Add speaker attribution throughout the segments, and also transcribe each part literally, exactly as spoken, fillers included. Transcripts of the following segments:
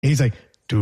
Speaker 1: He's like,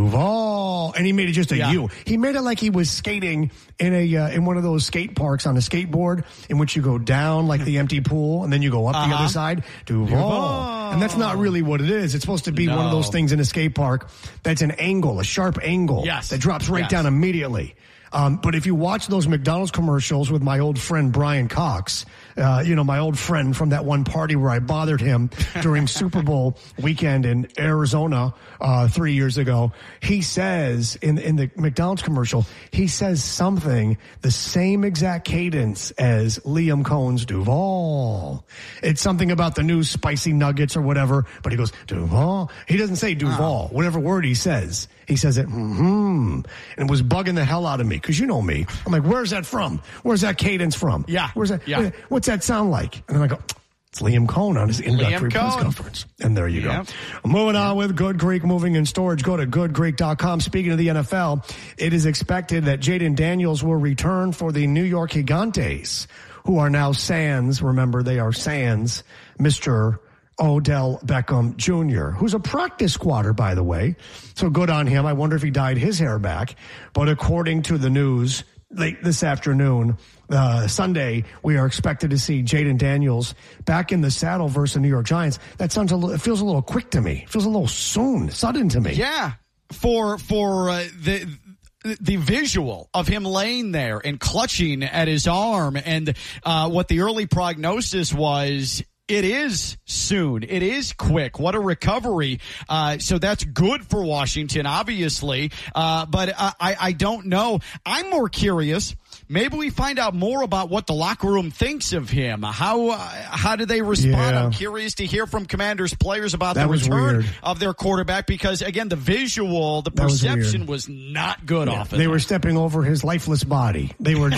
Speaker 1: Duval, and he made it just a
Speaker 2: yeah.
Speaker 1: U. He made it like he was skating in a uh, in one of those skate parks on a skateboard, in which you go down like the empty pool, and then you go up uh-huh. the other side. Duval. Duval, and that's not really what it is. It's supposed to be no. one of those things in a skate park that's an angle, a sharp angle
Speaker 2: yes.
Speaker 1: that drops right
Speaker 2: yes.
Speaker 1: down immediately. Um, but if you watch those McDonald's commercials with my old friend Brian Cox, uh, you know, my old friend from that one party where I bothered him during Super Bowl weekend in Arizona uh, three years ago, he says in in the McDonald's commercial, he says something the same exact cadence as Liam Cohn's Duval. It's something about the new spicy nuggets or whatever, but he goes, Duval. He doesn't say Duval, oh. whatever word he says. He says it, mm-hmm, and it was bugging the hell out of me, because you know me. I'm like, where's that from? Where's that cadence from?
Speaker 2: Yeah.
Speaker 1: Where's that?
Speaker 2: Yeah.
Speaker 1: What's that sound like? And then I go, it's Liam Cohn on his introductory press conference. And there you
Speaker 2: yep.
Speaker 1: go. Moving on with Good Greek Moving and Storage. Go to good greek dot com. Speaking of the N F L, it is expected that Jaden Daniels will return for the New York Gigantes, who are now Sans. Remember, they are Sans, Mister Odell Beckham Junior, who's a practice squatter, by the way. So good on him. I wonder if he dyed his hair back. But according to the news late this afternoon, uh, Sunday, we are expected to see Jaden Daniels back in the saddle versus the New York Giants. That sounds a little, it feels a little quick to me. It feels a little soon, sudden to me.
Speaker 2: Yeah. For, for, uh, the, the visual of him laying there and clutching at his arm, and, uh, what the early prognosis was, it is soon. It is quick. What a recovery. Uh, so that's good for Washington, obviously. Uh, but I, I don't know. I'm more curious. Maybe we find out more about what the locker room thinks of him. How uh, how do they respond?
Speaker 1: Yeah.
Speaker 2: I'm curious to hear from Commanders players about
Speaker 1: that
Speaker 2: the return
Speaker 1: weird.
Speaker 2: of their quarterback, because, again, the visual, the
Speaker 1: that
Speaker 2: perception
Speaker 1: was,
Speaker 2: was not good
Speaker 1: yeah.
Speaker 2: off of
Speaker 1: They
Speaker 2: that.
Speaker 1: were stepping over his lifeless body. They were...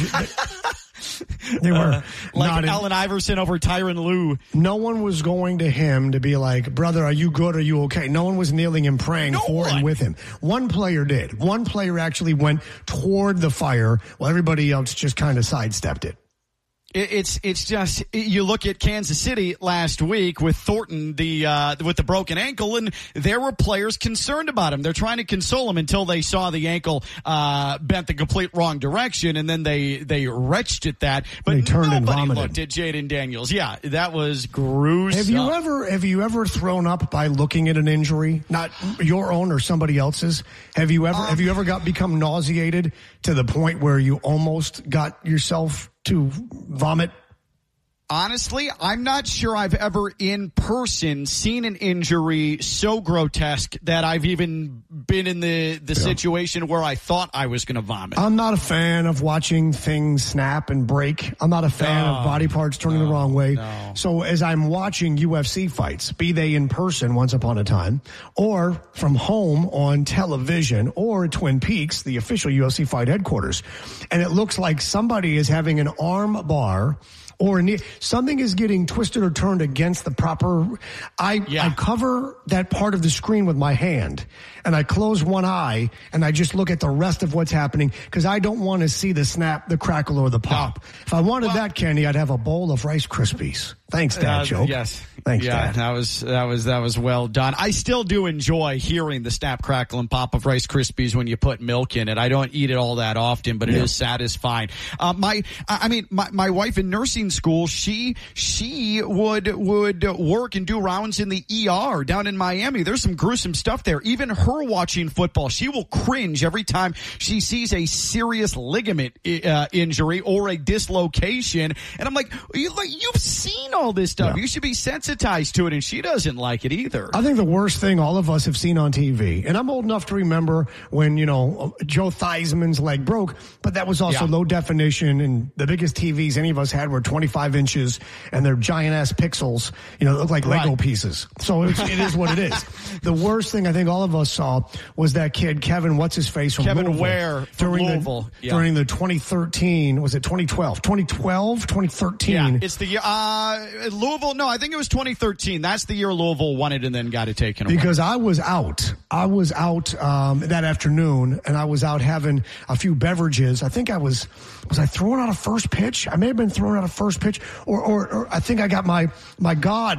Speaker 1: They were
Speaker 2: uh, like
Speaker 1: not
Speaker 2: Allen in, Iverson over Tyronn Lue.
Speaker 1: No one was going to him to be like, brother, are you good? Are you okay? No one was kneeling and praying
Speaker 2: no
Speaker 1: for
Speaker 2: one.
Speaker 1: and with him. One player did. One player actually went toward the fire while everybody else just kind of sidestepped it.
Speaker 2: It's it's just, you look at Kansas City last week with Thornton, the uh, with the broken ankle, and there were players concerned about him. They're trying to console him until they saw the ankle uh, bent the complete wrong direction, and then they they retched at that. But
Speaker 1: they turned
Speaker 2: nobody
Speaker 1: and
Speaker 2: looked at Jaden Daniels. Yeah, that was gruesome.
Speaker 1: Have you ever have you ever thrown up by looking at an injury, not your own or somebody else's? Have you ever um, have you ever got become nauseated to the point where you almost got yourself to vomit?
Speaker 2: Honestly, I'm not sure I've ever in person seen an injury so grotesque that I've even been in the, the yeah. situation where I thought I was going to vomit.
Speaker 1: I'm not a fan of watching things snap and break. I'm not a fan no, of body parts turning no, the wrong way.
Speaker 2: No.
Speaker 1: So as I'm watching U F C fights, be they in person once upon a time, or from home on television, or at Twin Peaks, the official U F C fight headquarters, and it looks like somebody is having an arm bar or near, something is getting twisted or turned against the proper. I,
Speaker 2: yeah.
Speaker 1: I cover that part of the screen with my hand, and I close one eye, and I just look at the rest of what's happening, because I don't want to see the snap, the crackle, or the pop. No. If I wanted well, that, Kenny, I'd have a bowl of Rice Krispies. Thanks, Dad.
Speaker 2: Uh,
Speaker 1: joke.
Speaker 2: Yes.
Speaker 1: Thanks,
Speaker 2: yeah,
Speaker 1: Dad.
Speaker 2: that was that was that was well done. I still do enjoy hearing the snap, crackle, and pop of Rice Krispies when you put milk in it. I don't eat it all that often, but it yeah. is satisfying. Uh, my, I mean, my my wife in nursing school, she she would would work and do rounds in the E R down in Miami. There's some gruesome stuff there. Even her watching football, she will cringe every time she sees a serious ligament uh, injury or a dislocation. And I'm like, you, like you've seen all this stuff. Yeah. You should be sensitized to it, and she doesn't like it either.
Speaker 1: I think the worst thing all of us have seen on T V, and I'm old enough to remember when, you know, Joe Theismann's leg broke, but that was also
Speaker 2: yeah.
Speaker 1: low definition, and the biggest T Vs any of us had were twenty-five inches, and they're giant-ass pixels, you know, look like Lego
Speaker 2: right.
Speaker 1: pieces. So it's, it is what it is. The worst thing I think all of us saw was that kid, Kevin, what's his face from
Speaker 2: Kevin
Speaker 1: Louisville.
Speaker 2: Ware from
Speaker 1: during
Speaker 2: Louisville.
Speaker 1: The,
Speaker 2: yeah.
Speaker 1: During the twenty thirteen, was it twenty twelve? twenty twelve, twenty thirteen.
Speaker 2: Yeah, it's the uh, Louisville. No, I think it was twenty thirteen. That's the year Louisville won it and then got it taken away.
Speaker 1: Because I was out. I was out um, that afternoon, and I was out having a few beverages. I think I was, was I throwing out a first pitch? I may have been throwing out a first pitch, or, or, or I think I got my, my God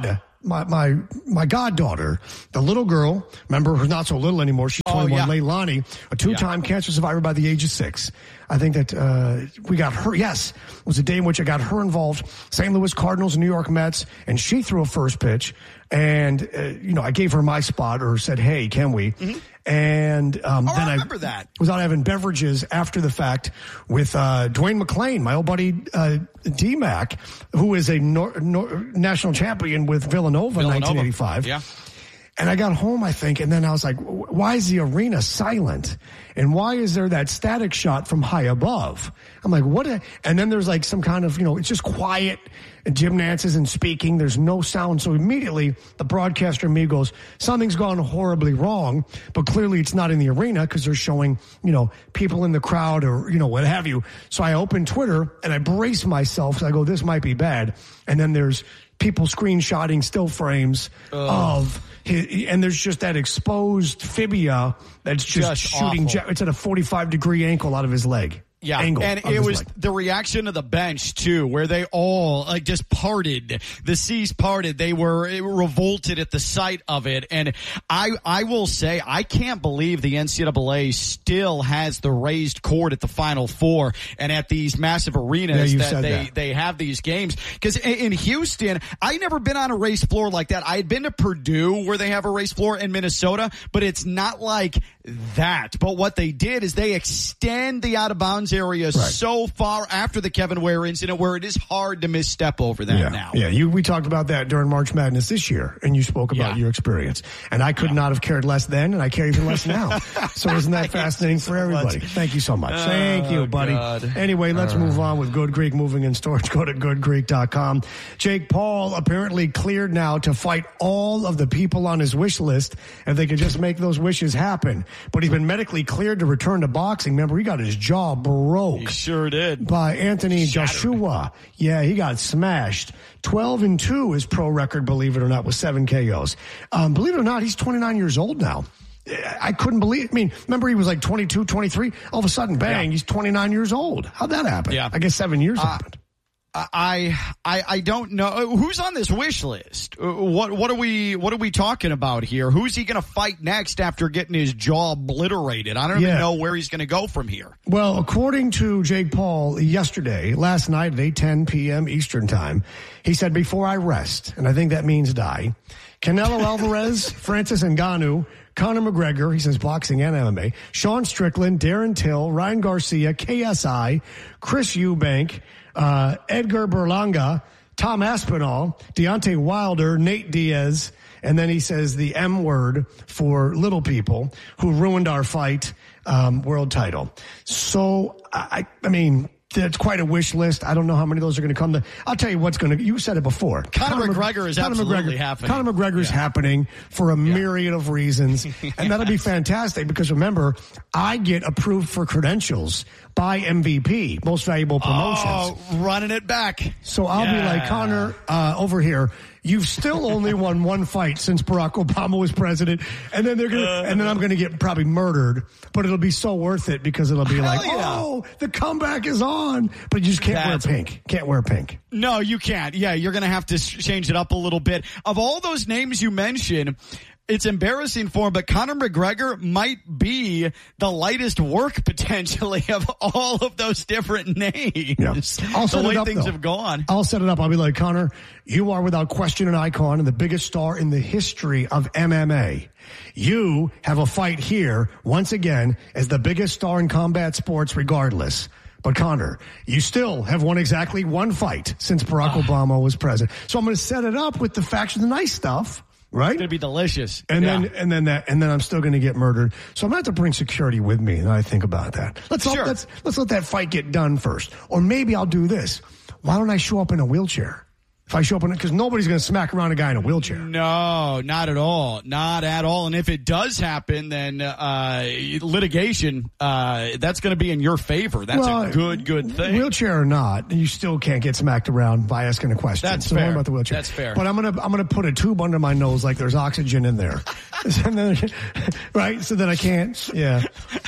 Speaker 1: my my my goddaughter, the little girl, remember, who's not so little anymore. She's twenty-one,
Speaker 2: oh, yeah.
Speaker 1: Leilani, a two-time yeah. cancer survivor by the age of six. I think that uh, we got her. Yes, it was a day in which I got her involved. Saint Louis Cardinals, New York Mets, and she threw a first pitch. And uh, you know, I gave her my spot, or said, "Hey, can we?" Mm-hmm. And um,
Speaker 2: oh,
Speaker 1: then
Speaker 2: I remember I that.
Speaker 1: was out having beverages after the fact with uh, Dwayne McClain, my old buddy uh, D-Mac, who is a nor- nor- national champion with Villanova,
Speaker 2: Villanova.
Speaker 1: in nineteen eighty-five.
Speaker 2: Yeah.
Speaker 1: And I got home, I think, and then I was like, why is the arena silent? And why is there that static shot from high above? I'm like, what? A, and then there's like some kind of, you know, it's just quiet. And Jim Nantz isn't speaking. There's no sound. So immediately the broadcaster in me goes, something's gone horribly wrong, but clearly it's not in the arena because they're showing, you know, people in the crowd or, you know, what have you. So I open Twitter and I brace myself. So I go, this might be bad. And then there's people screenshotting still frames Ugh. of his, and there's just that exposed fibia that's just, just shooting. Je- it's at a forty-five degree ankle out of his leg.
Speaker 2: Yeah,
Speaker 1: Angle
Speaker 2: and it was leg. the reaction of the bench, too, where they all like just parted. The seas parted. They were revolted at the sight of it. And I I will say, I can't believe the N C double A still has the raised court at the Final Four and at these massive arenas
Speaker 1: yeah,
Speaker 2: that they,
Speaker 1: that.
Speaker 2: they have these games. Because in Houston, I never been on a raised floor like that. I had been to Purdue where they have a raised floor in Minnesota, but it's not like that. But what they did is they extend the out-of-bounds area right. so far after the Kevin Ware incident where it is hard to misstep over that
Speaker 1: yeah.
Speaker 2: now.
Speaker 1: Yeah, you, we talked about that during March Madness this year, and you spoke about yeah. your experience. And I could yeah. not have cared less then, and I care even less now. So isn't that fascinating for everybody? Much. Thank you so much. Oh, Thank you, buddy. God. Anyway, let's uh. move on with Good Greek Moving and Storage. Go to good greek dot com. Jake Paul apparently cleared now to fight all of the people on his wish list if they could just make those wishes happen. But he's been medically cleared to return to boxing. Remember, he got his jaw broke.
Speaker 2: He sure did.
Speaker 1: By Anthony
Speaker 2: Shattered.
Speaker 1: Joshua. Yeah, he got smashed. twelve and two is pro record, believe it or not, with seven K Os. Um, believe it or not, he's twenty-nine years old now. I couldn't believe it. I mean, remember he was like twenty-two, twenty-three. All of a sudden, bang, yeah. he's twenty-nine years old. How'd that happen?
Speaker 2: Yeah.
Speaker 1: I guess seven years
Speaker 2: uh,
Speaker 1: happened.
Speaker 2: I, I, I don't know who's on this wish list. What, what are we, what are we talking about here? Who's he going to fight next after getting his jaw obliterated? I don't yeah. even know where he's going to go from here.
Speaker 1: Well, according to Jake Paul yesterday, last night at eight ten p.m. Eastern time, he said, before I rest, and I think that means die, Canelo Alvarez, Francis Ngannou, Conor McGregor, he says boxing and M M A, Sean Strickland, Darren Till, Ryan Garcia, K S I, Chris Eubank, uh, Edgar Berlanga, Tom Aspinall, Deontay Wilder, Nate Diaz, and then he says the M word for little people who ruined our fight, um, world title. So, I, I mean, that's quite a wish list. I don't know how many of those are going to come. To, I'll tell you what's going to. You said it before.
Speaker 2: Conor, Conor McGregor is Conor absolutely
Speaker 1: McGregor,
Speaker 2: happening.
Speaker 1: Conor McGregor is
Speaker 2: yeah.
Speaker 1: happening for a
Speaker 2: yeah.
Speaker 1: myriad of reasons, and that'll be fantastic because remember, I get approved for credentials by M V P, Most Valuable Promotions.
Speaker 2: Oh, running it back.
Speaker 1: So I'll yeah. be like, Conor, uh, over here. You've still only won one fight since Barack Obama was president, and then they're gonna, uh, and then I'm gonna get probably murdered, but it'll be so worth it because it'll be like, yeah. oh, the comeback is on, but you just can't That's, wear pink. Can't wear pink.
Speaker 2: No, you can't. Yeah, you're gonna have to change it up a little bit. Of all those names you mentioned, it's embarrassing for him, but Conor McGregor might be the lightest work potentially of all of those different names.
Speaker 1: Yeah. I'll set
Speaker 2: the way
Speaker 1: it up,
Speaker 2: things
Speaker 1: though.
Speaker 2: have gone.
Speaker 1: I'll set it up. I'll be like, Conor, you are without question an icon and the biggest star in the history of M M A. You have a fight here, once again, as the biggest star in combat sports regardless. But Conor, you still have won exactly one fight since Barack Obama was president. So I'm going to set it up with the facts and the nice stuff. Right?
Speaker 2: It's going to be delicious.
Speaker 1: And
Speaker 2: yeah.
Speaker 1: then, and then that, and then I'm still going to get murdered. So I'm going to have to bring security with me. And I think about that. Let's,
Speaker 2: sure.
Speaker 1: let's, let's let that fight get done first. Or maybe I'll do this. Why don't I show up in a wheelchair? If I show up in it, because nobody's going to smack around a guy in a wheelchair.
Speaker 2: No, not at all. Not at all. And if it does happen, then uh, litigation, uh, that's going to be in your favor. That's well, a good, good thing.
Speaker 1: Wheelchair or not, you still can't get smacked around by asking a question.
Speaker 2: That's
Speaker 1: so
Speaker 2: fair.
Speaker 1: Don't worry about the wheelchair.
Speaker 2: That's fair.
Speaker 1: But I'm going to I'm going to put a tube under my nose like there's oxygen in there. and then, right? So that I can't, yeah.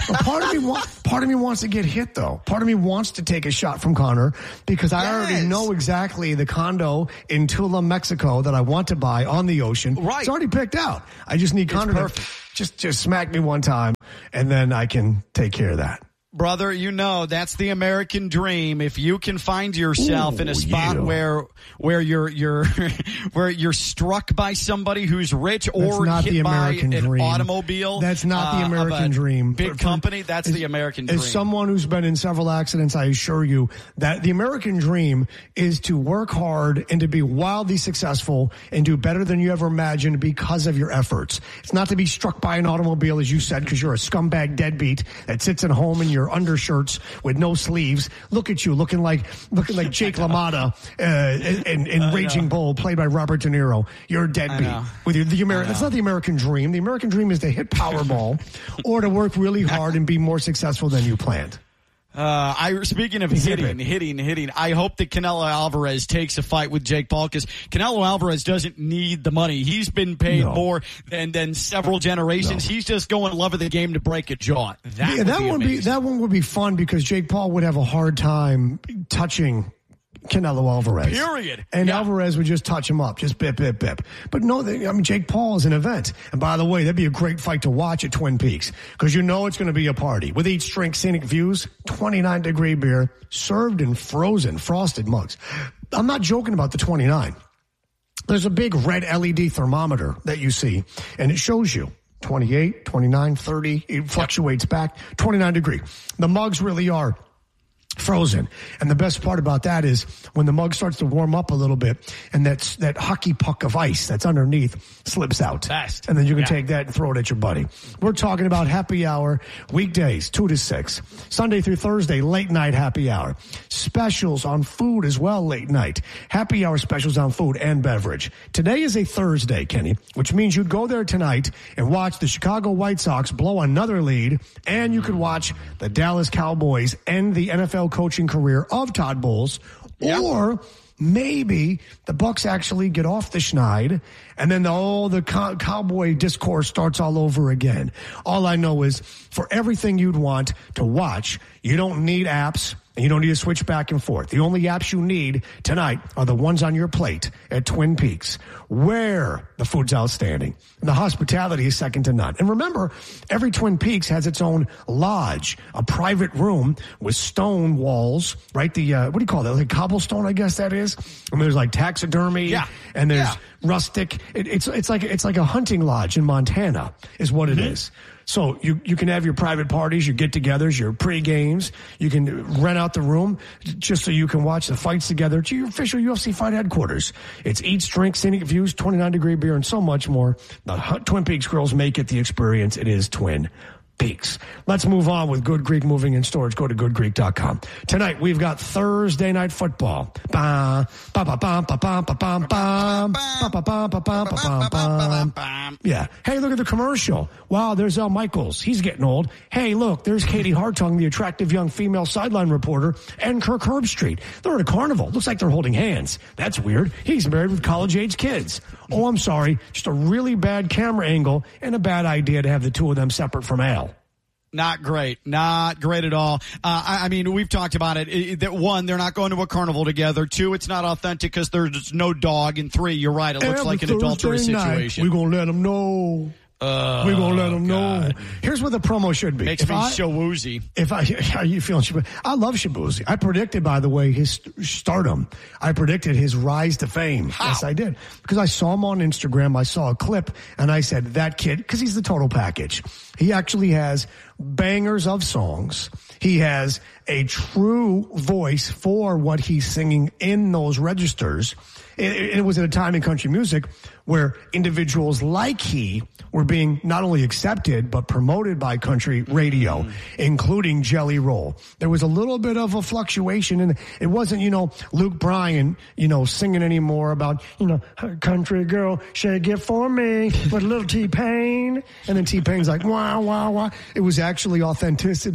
Speaker 1: But part of me, wa- part of me wants to get hit though. Part of me wants to take a shot from Connor because I yes. already know exactly the condo in Tula, Mexico that I want to buy on the ocean.
Speaker 2: Right.
Speaker 1: It's already picked out. I just need Connor to just, just smack me one time and then I can take care of that.
Speaker 2: Brother, you know that's the American dream. If you can find yourself Ooh, in a spot yeah. where where you're you're where you're struck by somebody who's rich or
Speaker 1: not
Speaker 2: hit
Speaker 1: the
Speaker 2: by
Speaker 1: American
Speaker 2: an
Speaker 1: dream.
Speaker 2: automobile,
Speaker 1: that's not
Speaker 2: uh,
Speaker 1: the American dream.
Speaker 2: Big for, company, that's
Speaker 1: as,
Speaker 2: the American dream.
Speaker 1: As someone who's been in several accidents, I assure you that the American dream is to work hard and to be wildly successful and do better than you ever imagined because of your efforts. It's not to be struck by an automobile, as you said, because you're a scumbag deadbeat that sits at home in your undershirts with no sleeves. Look at you, looking like looking like Jake LaMotta uh, in, in Raging Bull, played by Robert De Niro. You're a deadbeat. With your, the Ameri- That's not the American dream. The American dream is to hit Powerball or to work really hard and be more successful than you planned.
Speaker 2: Uh, I speaking of hitting, hitting, hitting. I hope that Canelo Alvarez takes a fight with Jake Paul because Canelo Alvarez doesn't need the money. He's been paid no. more than than several generations. No. He's just going love of the game to break a jaw. That
Speaker 1: yeah,
Speaker 2: would
Speaker 1: that
Speaker 2: be
Speaker 1: would
Speaker 2: amazing.
Speaker 1: be that one would be fun because Jake Paul would have a hard time touching Canelo Alvarez.
Speaker 2: Period.
Speaker 1: And
Speaker 2: yeah.
Speaker 1: Alvarez would just touch him up, just bip, bip, bip. But no, they, I mean, Jake Paul is an event. And by the way, that'd be a great fight to watch at Twin Peaks because you know it's going to be a party. With each drink, scenic views, twenty-nine degree beer, served in frozen, frosted mugs. I'm not joking about the twenty-nine. There's a big red L E D thermometer that you see, and it shows you twenty-eight, twenty-nine, thirty. It fluctuates yep. back, twenty-nine degree. The mugs really are frozen. And the best part about that is when the mug starts to warm up a little bit and that's that hockey puck of ice that's underneath slips out.
Speaker 2: Best.
Speaker 1: And then you can
Speaker 2: yeah.
Speaker 1: take that and throw it at your buddy. We're talking about happy hour weekdays, two to six. Sunday through Thursday, late night happy hour. Specials on food as well, late night. Happy hour specials on food and beverage. Today is a Thursday, Kenny, which means you'd go there tonight and watch the Chicago White Sox blow another lead, and you could watch the Dallas Cowboys end the N F L coaching career of Todd Bowles, yep. or maybe the Bucks actually get off the schneid and then the, all the cow- cowboy discourse starts all over again. All I know is for everything you'd want to watch, you don't need apps and you don't need to switch back and forth. The only apps you need tonight are the ones on your plate at Twin Peaks, where the food's outstanding and the hospitality is second to none. And remember, every Twin Peaks has its own lodge, a private room with stone walls, right? The, uh, what do you call that? Like cobblestone, I guess that is. And there's like taxidermy
Speaker 2: yeah.
Speaker 1: and there's
Speaker 2: yeah.
Speaker 1: rustic. It, it's, it's like, it's like a hunting lodge in Montana is what it mm-hmm. is. So you, you can have your private parties, your get-togethers, your pre-games. You can rent out the room just so you can watch the fights together to your official U F C fight headquarters. It's eats, drinks, scenic views, twenty-nine degree beer, and so much more. The Twin Peaks girls make it the experience. It is Twin Peaks. Let's move on with Good Greek Moving and Storage. Go to good greek dot com. Tonight, we've got Thursday night football. Ba, ba, ba, ba, ba, ba, ba, ba, ba, ba, ba, ba, ba, ba, ba, ba. Yeah. Hey, look at the commercial. Wow, there's Al Michaels. He's getting old. Hey, look, there's Katie Hartung, the attractive young female sideline reporter, and Kirk Herbstreit. They're at a carnival. Looks like they're holding hands. That's weird. He's married with college-age kids. Oh, I'm sorry. Just a really bad camera angle and a bad idea to have the two of them separate from Al.
Speaker 2: Not great. Not great at all. Uh, I, I mean, we've talked about it. it. That one, they're not going to a carnival together. Two, it's not authentic because there's no dog. And three, you're right. It looks
Speaker 1: Every
Speaker 2: like an
Speaker 1: Thursday
Speaker 2: adulterous
Speaker 1: night,
Speaker 2: situation.
Speaker 1: We're going to let them know.
Speaker 2: Uh,
Speaker 1: We're going to let them
Speaker 2: God.
Speaker 1: know. Here's what the promo should be.
Speaker 2: Makes
Speaker 1: if
Speaker 2: me
Speaker 1: I,
Speaker 2: so woozy.
Speaker 1: If I, how are you feeling? Shabuzi? I love Shabuzi. I predicted, by the way, his stardom. I predicted his rise to fame.
Speaker 2: How?
Speaker 1: Yes, I did. Because I saw him on Instagram. I saw a clip, and I said, that kid, because he's the total package. He actually has bangers of songs. He has a true voice for what he's singing in those registers. It, it was at a time in country music where individuals like he were being not only accepted but promoted by country radio, mm. including Jelly Roll. There was a little bit of a fluctuation, and it wasn't, you know, Luke Bryan, you know, singing anymore about, you know, country girl, shake it for me with a little T-Pain. And then T-Pain's like, wow, wow, wow. It was actually authenticity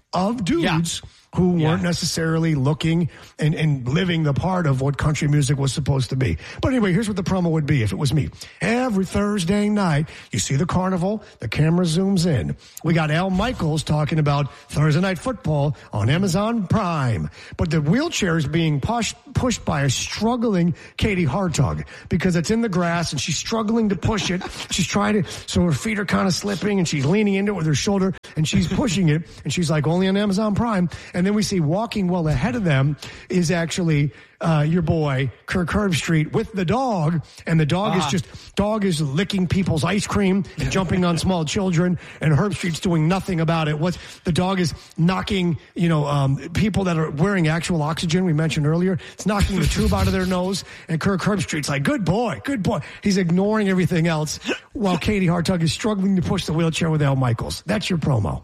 Speaker 1: of dudes
Speaker 2: Yeah.
Speaker 1: who
Speaker 2: Yeah.
Speaker 1: weren't necessarily looking and, and living the part of what country music was supposed to be. But anyway, here's what the promo would be if it was me. Every Thursday night, you see the carnival, the camera zooms in. We got Al Michaels talking about Thursday Night Football on Amazon Prime. But the wheelchair is being pushed, pushed by a struggling Katie Hartog because it's in the grass and she's struggling to push it. She's trying to, so her feet are kind of slipping and she's leaning into it with her shoulder and she's pushing it. And she's like, only on Amazon Prime. And then we see walking well ahead of them is actually uh, your boy, Kirk Herbstreit, with the dog. And the dog uh-huh. is just, dog is licking people's ice cream and jumping on small children. And Herbstreit's doing nothing about it. What the dog is knocking, you know, um, people that are wearing actual oxygen, we mentioned earlier. It's knocking the tube out of their nose. And Kirk Herbstreit's like, good boy, good boy. He's ignoring everything else while Katie Hartog is struggling to push the wheelchair with Al Michaels. That's your promo.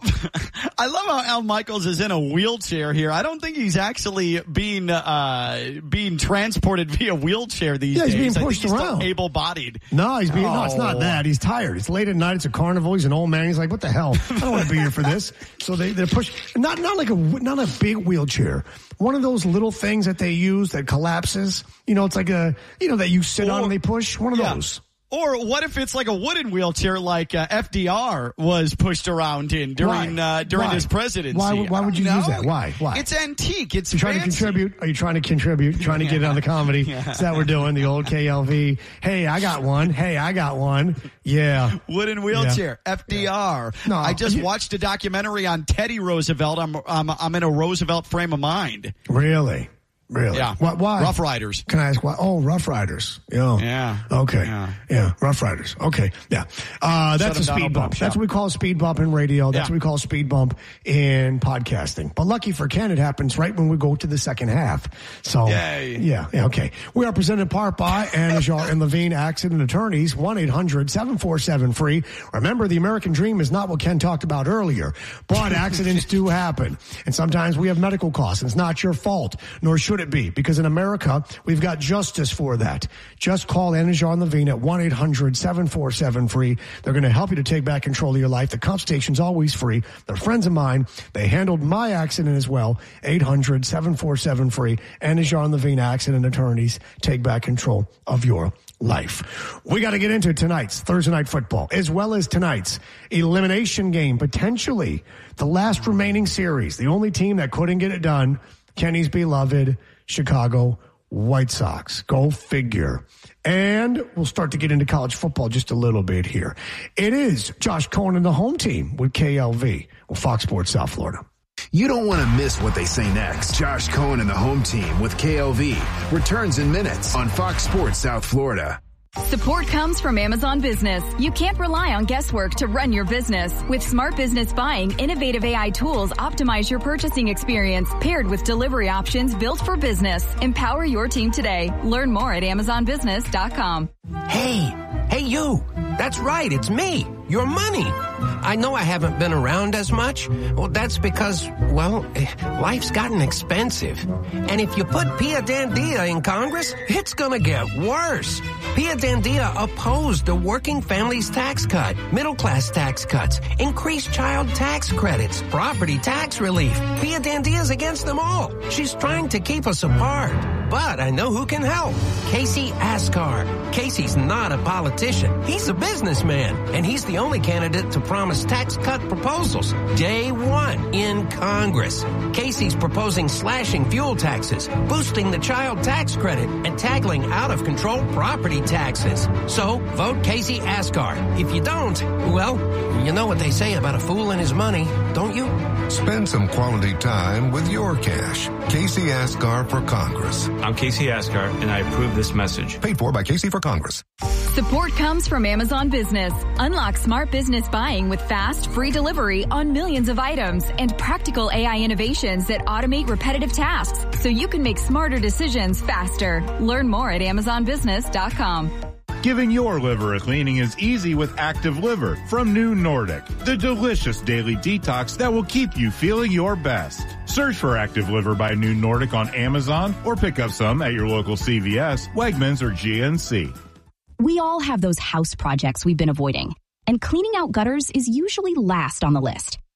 Speaker 2: I love how Al Michaels is in a wheelchair here. I don't think he's actually being uh, being transported via wheelchair these
Speaker 1: yeah,
Speaker 2: days.
Speaker 1: He's being
Speaker 2: I
Speaker 1: pushed
Speaker 2: think he's
Speaker 1: around.
Speaker 2: still able-bodied.
Speaker 1: No, he's being.
Speaker 2: Oh.
Speaker 1: No, it's not that. He's tired. It's late at night. It's a carnival. He's an old man. He's like, what the hell? I don't want to be here for this. So they they're pushed. Not not like a not a big wheelchair. One of those little things that they use that collapses. You know, it's like a you know that you sit
Speaker 2: or,
Speaker 1: on and they push. One of
Speaker 2: yeah.
Speaker 1: those.
Speaker 2: Or what if it's like a wooden wheelchair like uh, F D R was pushed around in during uh, during
Speaker 1: why?
Speaker 2: his presidency?
Speaker 1: Why, why would you
Speaker 2: no,
Speaker 1: use that? Why? Why?
Speaker 2: It's antique. It's
Speaker 1: you trying
Speaker 2: fancy.
Speaker 1: to contribute? Are you trying to contribute? Trying to get it on the comedy? Yeah. Is that what we're doing? The old K L V. Hey, I got one. Hey, I got one. Yeah.
Speaker 2: Wooden wheelchair. Yeah. F D R. Yeah. No, I just you, watched a documentary on Teddy Roosevelt. I'm, I'm I'm in a Roosevelt frame of mind.
Speaker 1: Really? Really?
Speaker 2: Yeah.
Speaker 1: Why, why?
Speaker 2: Rough Riders.
Speaker 1: Can I ask why? Oh, Rough Riders. Yeah.
Speaker 2: Yeah.
Speaker 1: Okay.
Speaker 2: Yeah.
Speaker 1: yeah. Rough Riders. Okay. Yeah. Uh, that's a speed bump. That's what we call a speed bump in radio. That's yeah. what we call a speed bump in podcasting. But lucky for Ken, it happens right when we go to the second half. So,
Speaker 2: Yay.
Speaker 1: yeah. yeah okay. We are presented in part by Anajar and Levine Accident Attorneys, one eight hundred seven four seven free. Remember, the American dream is not what Ken talked about earlier, but accidents do happen. And sometimes we have medical costs. And it's not your fault, nor should it be, because in America, we've got justice for that. Just call Anajar and Levine at one eight hundred seven four seven free. They're going to help you to take back control of your life. The consultation's always free. They're friends of mine. They handled my accident as well. eight hundred seven four seven free. Anajar and Levine Accident Attorneys. Take back control of your life. We got to get into tonight's Thursday Night Football, as well as tonight's elimination game, potentially the last remaining series. The only team that couldn't get it done, Kenny's beloved Chicago White Sox. Go figure. And we'll start to get into college football just a little bit here. It is Josh Cohen and the home team with K L V, or Fox Sports South Florida.
Speaker 3: You don't want to miss what they say next. Josh Cohen and the home team with K L V returns in minutes on Fox Sports South Florida.
Speaker 4: Support comes from Amazon Business. You can't rely on guesswork to run your business. With Smart Business Buying, innovative A I tools optimize your purchasing experience, paired with delivery options built for business. Empower your team today. Learn more at amazon business dot com.
Speaker 5: Hey, hey you. That's right, it's me, your money. I know I haven't been around as much. Well, that's because, well, life's gotten expensive. And if you put Pia Dandia in Congress, it's gonna get worse. Pia Dandia opposed the working families tax cut, middle class tax cuts, increased child tax credits, property tax relief. Pia Dandia's against them all. She's trying to keep us apart. But I know who can help. Casey Askar. Casey's not a politician. He's a businessman. And he's the only candidate to promise tax cut proposals. Day one in Congress. Casey's proposing slashing fuel taxes, boosting the child tax credit, and tackling out-of-control property taxes. So, vote Casey Askar. If you don't, well, you know what they say about a fool and his money, don't you?
Speaker 6: Spend some quality time with your cash. Casey Askar for Congress.
Speaker 7: I'm Casey Askar, and I approve this message.
Speaker 6: Paid for by Casey for Congress.
Speaker 4: Support comes from Amazon Business. Unlock smart business buying with fast, free delivery on millions of items and practical A I innovations that automate repetitive tasks so you can make smarter decisions faster. Learn more at amazon business dot com.
Speaker 8: Giving your liver a cleaning is easy with Active Liver from New Nordic, the delicious daily detox that will keep you feeling your best. Search for Active Liver by New Nordic on Amazon or pick up some at your local C V S, Wegmans, or G N C.
Speaker 9: We all have those house projects we've been avoiding, and cleaning out gutters is usually last on the list.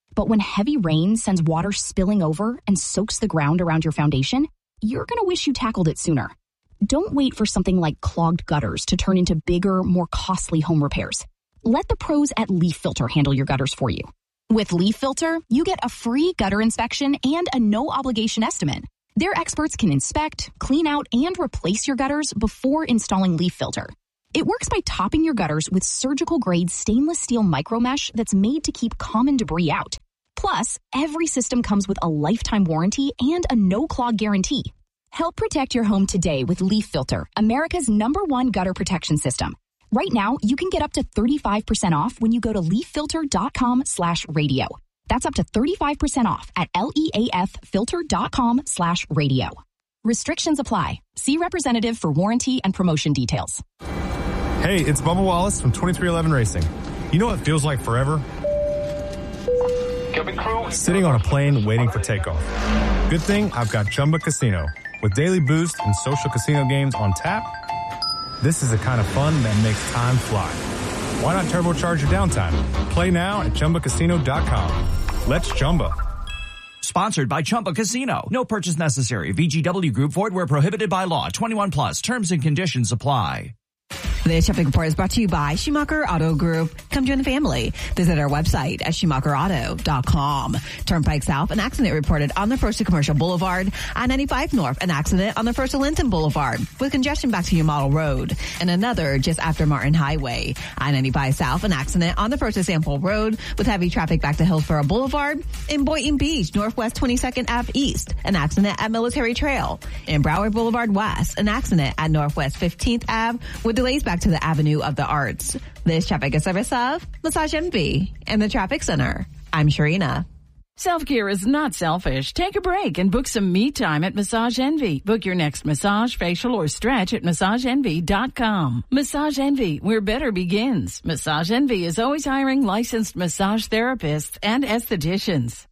Speaker 9: But when heavy rain sends water spilling over and soaks the ground around your foundation, you're going to wish you tackled it sooner. Don't wait for something like clogged gutters to turn into bigger, more costly home repairs. Let the pros at Leaf Filter handle your gutters for you. With Leaf Filter, you get a free gutter inspection and a no-obligation estimate. Their experts can inspect, clean out, and replace your gutters before installing Leaf Filter. It works by topping your gutters with surgical-grade stainless steel micromesh that's made to keep common debris out. Plus, every system comes with a lifetime warranty and a no-clog guarantee. Help protect your home today with Leaf Filter, America's number one gutter protection system. Right now, you can get up to thirty-five percent off when you go to leaffilter.com slash radio. That's up to thirty-five percent off at leaffilter.com slash radio. Restrictions apply. See representative for warranty and promotion details.
Speaker 10: Hey, it's Bubba Wallace from twenty-three eleven Racing. You know what feels like forever? Sitting on a plane waiting for takeoff. Good thing I've got Chumba Casino. With daily boost and social casino games on tap, this is the kind of fun that makes time fly. Why not turbocharge your downtime? Play now at Chumba Casino dot com. Let's Chumba.
Speaker 11: Sponsored by Chumba Casino. No purchase necessary. V G W Group. Void where prohibited by law. twenty-one plus. Terms and conditions apply.
Speaker 12: This shopping report is brought to you by Schumacher Auto Group. Come join the family. Visit our website at schumacher auto dot com. Turnpike South, an accident reported on the first to Commercial Boulevard. I ninety-five North, an accident on the first to Linton Boulevard with congestion back to your Model Road. And another just after Martin Highway. I ninety-five South, an accident on the first to Sample Road with heavy traffic back to Hillsborough Boulevard. In Boynton Beach, Northwest twenty-second Avenue East, an accident at Military Trail. In Broward Boulevard West, an accident at Northwest fifteenth Avenue with delays back to the Avenue of the Arts. This traffic is service of Massage Envy and the Traffic Center. I'm Sharina.
Speaker 13: Self-care is not selfish. Take a break and book some me time at Massage Envy. Book your next massage, facial, or stretch at massage envy dot com. Massage Envy, where better begins. Massage Envy is always hiring licensed massage therapists and estheticians.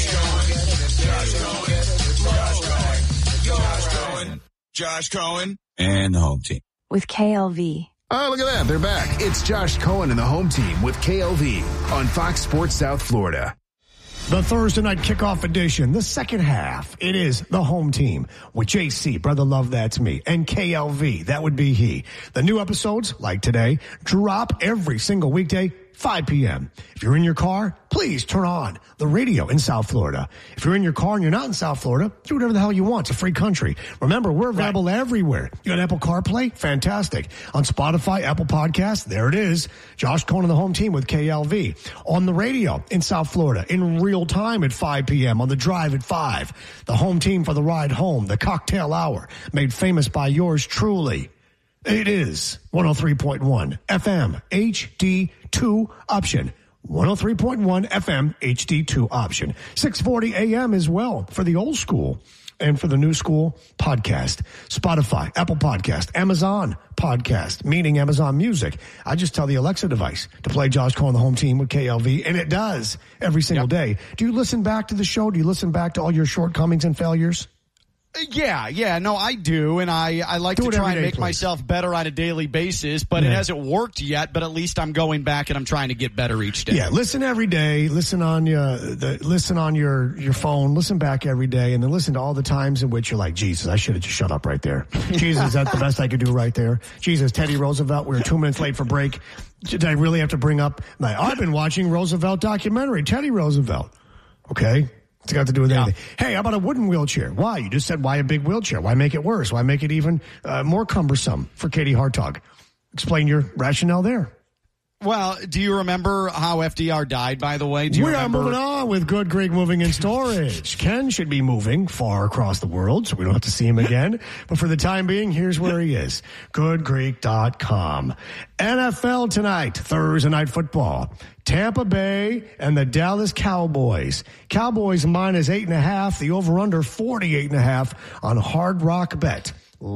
Speaker 14: Josh Cohen and the home team.
Speaker 4: With K L V.
Speaker 3: Oh, look at that. They're back. It's Josh Cohen and the home team with K L V on Fox Sports South Florida.
Speaker 1: The Thursday night kickoff edition, the second half. It is the home team with J C, Brother Love, that's me, and K L V, that would be he. The new episodes, like today, drop every single weekday, five p.m. If you're in your car, please turn on the radio in South Florida. If you're in your car and you're not in South Florida, do whatever the hell you want. It's a free country. Remember, we're available right. everywhere. You got Apple CarPlay? Fantastic. On Spotify, Apple Podcasts, there it is. Josh Cohen and the home team with K L V. On the radio in South Florida, in real time at five p.m. On the drive at five. The home team for the ride home, the cocktail hour, made famous by yours truly. It is one oh three point one F M H D two option. one oh three point one F M H D two option. six forty A M as well for the old school and for the new school podcast. Spotify, Apple Podcast, Amazon Podcast, meaning Amazon Music. I just tell the Alexa device to play Josh Cohen, the home team with K L V, and it does every single yep. day. Do you listen back to the show? Do you listen back to all your shortcomings and failures?
Speaker 2: Yeah, yeah, no, I do, and I, I like do to try and day, make please. myself better on a daily basis, but yeah. it hasn't worked yet, but at least I'm going back and I'm trying to get better each day.
Speaker 1: Yeah, listen every day, listen on your, the, listen on your, your phone, listen back every day, and then listen to all the times in which you're like, Jesus, I should have just shut up right there. Jesus, is that the best I could do right there? Jesus, Teddy Roosevelt, we were two minutes late for break. Did I really have to bring up, like, I've been watching Roosevelt documentary, Teddy Roosevelt. Okay. It's got to do with yeah. anything. Hey, how about a wooden wheelchair? Why? You just said, why a big wheelchair? Why make it worse? Why make it even uh, more cumbersome for Katie Hartog? Explain your rationale there.
Speaker 2: Well, do you remember how F D R died, by the way? Do you
Speaker 1: we
Speaker 2: remember?
Speaker 1: are moving on with Good Greek Moving and Storage. Ken should be moving far across the world, so we don't have to see him again. But for the time being, here's where he is. good greek dot com. N F L tonight, Thursday night football. Tampa Bay and the Dallas Cowboys. Cowboys minus eight and a half. The over-under forty-eight and a half on Hard Rock Bet.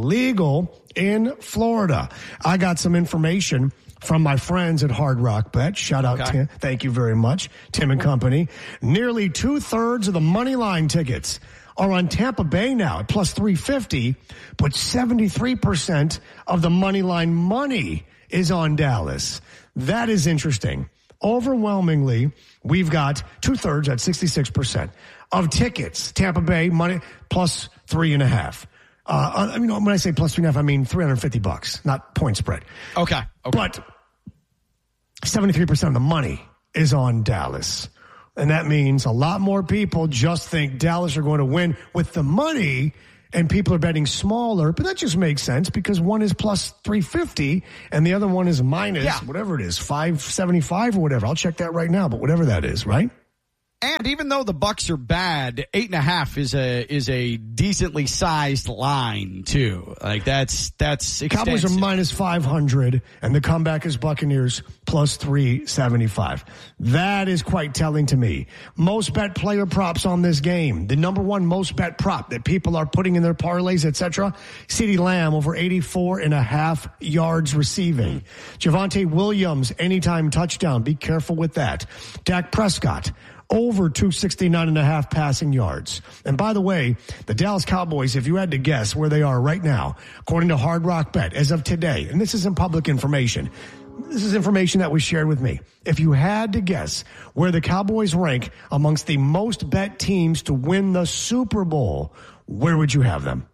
Speaker 1: Legal in Florida. I got some information from my friends at Hard Rock Bet. Shout out, okay. Tim. Thank you very much, Tim and company. Nearly two-thirds of the money line tickets are on Tampa Bay now at plus three fifty, but seventy-three percent of the money line money is on Dallas. That is interesting. Overwhelmingly, we've got two-thirds at sixty-six percent of tickets. Tampa Bay, money plus three and a half. Uh, I mean, when I say plus three and a half, I mean three hundred fifty bucks, not point spread.
Speaker 2: Okay. okay.
Speaker 1: But seventy-three percent of the money is on Dallas. And that means a lot more people just think Dallas are going to win with the money, and people are betting smaller. But that just makes sense because one is plus three fifty and the other one is minus yeah. whatever it is, five seventy-five or whatever. I'll check that right now, but whatever that is, right?
Speaker 2: And even though the Bucks are bad, eight and a half is a is a decently sized line too. Like that's that's extensive.
Speaker 1: Cowboys are minus five hundred, and the comeback is Buccaneers plus three seventy five. That is quite telling to me. Most bet player props on this game. The number one most bet prop that people are putting in their parlays, et cetera. CeeDee Lamb over eighty four and a half yards receiving. Javonte Williams anytime touchdown. Be careful with that. Dak Prescott over two sixty-nine and a half passing yards. And by the way, the Dallas Cowboys, if you had to guess where they are right now, according to Hard Rock Bet, as of today, and this isn't public information, this is information that was shared with me. If you had to guess where the Cowboys rank amongst the most bet teams to win the Super Bowl, where would you have them?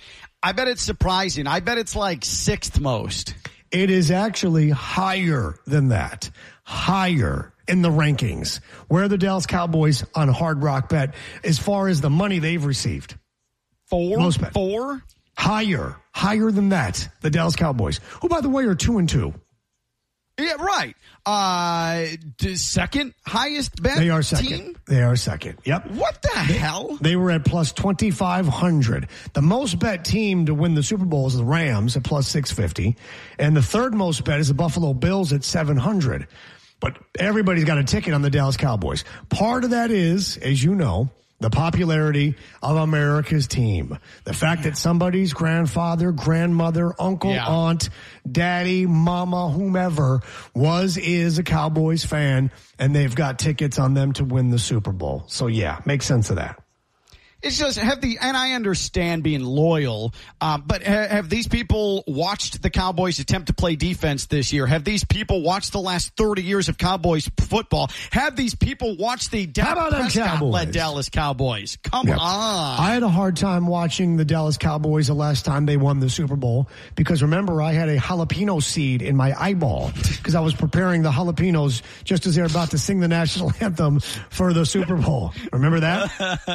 Speaker 2: I bet it's surprising. I bet it's like sixth most.
Speaker 1: It is actually higher than that. Higher in the rankings. Where are the Dallas Cowboys on Hard Rock Bet as far as the money they've received?
Speaker 2: Four?
Speaker 1: Most bet.
Speaker 2: Four?
Speaker 1: Higher. Higher than that. The Dallas Cowboys, who, by the way, are two and two.
Speaker 2: Yeah, right. Uh, second highest bet
Speaker 1: They are second.
Speaker 2: Team?
Speaker 1: They are second. Yep.
Speaker 2: What the
Speaker 1: they,
Speaker 2: hell?
Speaker 1: They were at plus twenty-five hundred. The most bet team to win the Super Bowl is the Rams at plus six fifty. And the third most bet is the Buffalo Bills at seven hundred. But everybody's got a ticket on the Dallas Cowboys. Part of that is, as you know, the popularity of America's team. The fact that somebody's grandfather, grandmother, uncle, yeah. aunt, daddy, mama, whomever was, is a Cowboys fan, and they've got tickets on them to win the Super Bowl. So yeah, make sense of that.
Speaker 2: It's just have the, and I understand being loyal, um, but ha, have these people watched the Cowboys attempt to play defense this year? Have these people watched the last thirty years of Cowboys football? Have these people watched the Dak Prescott-led Dallas Cowboys? Come yep. on.
Speaker 1: I had a hard time watching the Dallas Cowboys the last time they won the Super Bowl because remember I had a jalapeno seed in my eyeball because I was preparing the jalapenos just as they were about to sing the national anthem for the Super Bowl. Remember that?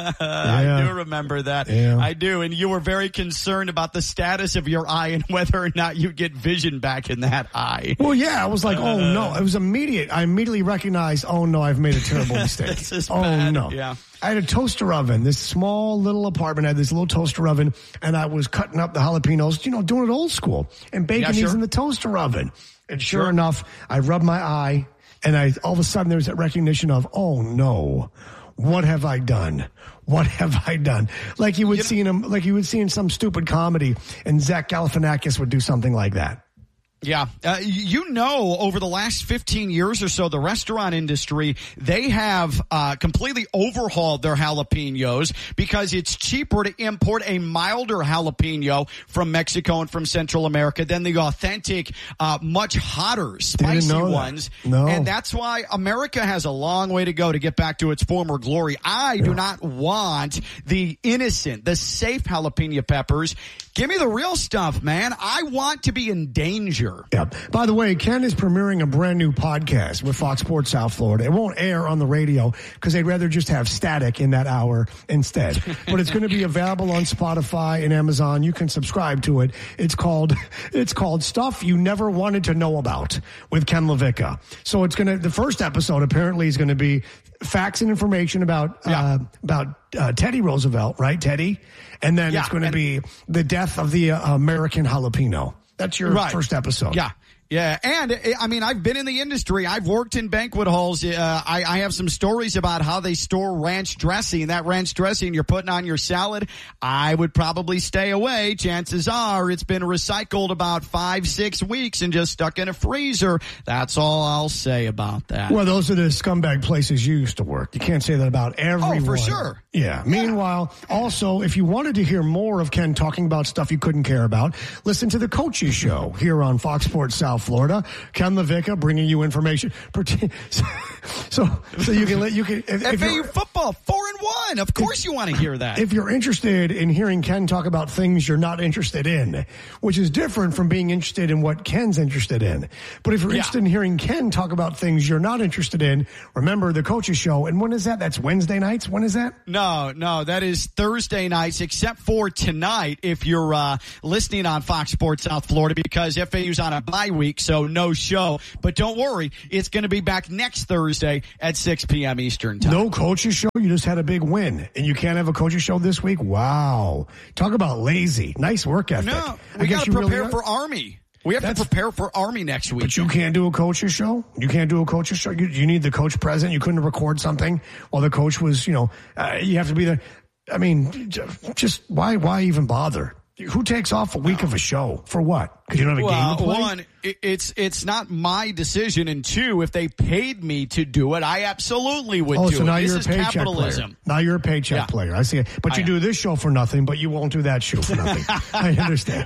Speaker 2: Yeah. I do remember that.
Speaker 1: Yeah.
Speaker 2: I do. And you were very concerned about the status of your eye and whether or not you get vision back in that eye.
Speaker 1: Well, yeah. I was like, uh, oh, no. It was immediate. I immediately recognized, oh, no, I've made a terrible mistake.
Speaker 2: This is
Speaker 1: oh,
Speaker 2: bad.
Speaker 1: no.
Speaker 2: Yeah.
Speaker 1: I had a toaster oven. This small little apartment had this little toaster oven, and I was cutting up the jalapenos, you know, doing it old school, and baking
Speaker 2: yeah, sure.
Speaker 1: these in the toaster oven. And sure,
Speaker 2: sure
Speaker 1: enough, I rubbed my eye, and I all of a sudden there's that recognition of, oh, no. What have I done? What have I done? Like you would you see in him, like you would see in some stupid comedy, and Zach Galifianakis would do something like that.
Speaker 2: Yeah. Uh, you know, over the last fifteen years or so, the restaurant industry, they have uh, completely overhauled their jalapenos because it's cheaper to import a milder jalapeno from Mexico and from Central America than the authentic, uh, much hotter, spicy ones.
Speaker 1: No.
Speaker 2: And that's why America has a long way to go to get back to its former glory. I yeah. do not want the innocent, the safe jalapeno peppers. Give me the real stuff, man. I want to be in danger.
Speaker 1: Yeah. By the way, Ken is premiering a brand new podcast with Fox Sports South Florida. It won't air on the radio because they'd rather just have static in that hour instead. But it's going to be available on Spotify and Amazon. You can subscribe to it. It's called it's called Stuff You Never Wanted to Know About with Ken LaVicka. So it's going to the first episode apparently is going to be facts and information about yeah. uh, about uh, Teddy Roosevelt, right, Teddy? And then yeah, it's going to be the death of the uh, American jalapeno. That's your
Speaker 2: right.
Speaker 1: first episode.
Speaker 2: Yeah. Yeah, and I mean, I've been in the industry. I've worked in banquet halls. Uh, I, I have some stories about how they store ranch dressing. That ranch dressing you're putting on your salad, I would probably stay away. Chances are it's been recycled about five, six weeks and just stuck in a freezer. That's all I'll say about that.
Speaker 1: Well, those are the scumbag places you used to work. You can't say that about everyone.
Speaker 2: Oh, for sure.
Speaker 1: Yeah. Meanwhile, also, if you wanted to hear more of Ken talking about stuff you couldn't care about, listen to the Coaches Show here on Fox Sports South South Florida. Ken LaVicka bringing you information. So, so you can let you can. If,
Speaker 2: F
Speaker 1: if
Speaker 2: A U football four and one. Of course, if, you want to hear that.
Speaker 1: If you're interested in hearing Ken talk about things you're not interested in, which is different from being interested in what Ken's interested in. But if you're yeah. interested in hearing Ken talk about things you're not interested in, remember the Coaches Show. And when is that? That's Wednesday nights. When is that?
Speaker 2: No, no, that is Thursday nights, except for tonight. If you're uh, listening on Fox Sports South Florida, because F A U's on a bye week, so no show. But don't worry, it's going to be back next Thursday at six p.m. Eastern time.
Speaker 1: No Coaches Show? You just had a big win, and you can't have a Coaches Show this week? Wow. Talk about lazy. Nice work ethic.
Speaker 2: No, we got to prepare really for Army. We have That's, to prepare for Army next week.
Speaker 1: But you can't do a Coaches Show? You can't do a Coaches Show? You, you need the coach present? You couldn't record something while the coach was, you know, uh, you have to be there. I mean, just why why even bother? Who takes off a week of a show? For what? Because you don't have a
Speaker 2: well,
Speaker 1: game to play?
Speaker 2: One, it's it's not my decision, and two, if they paid me to do it, I absolutely would
Speaker 1: oh,
Speaker 2: do
Speaker 1: so now
Speaker 2: it.
Speaker 1: You're
Speaker 2: this
Speaker 1: a
Speaker 2: is
Speaker 1: paycheck
Speaker 2: capitalism.
Speaker 1: Player. Now you're a paycheck yeah. player. I see it. But you I do am. this show for nothing, but you won't do that show for nothing. I understand.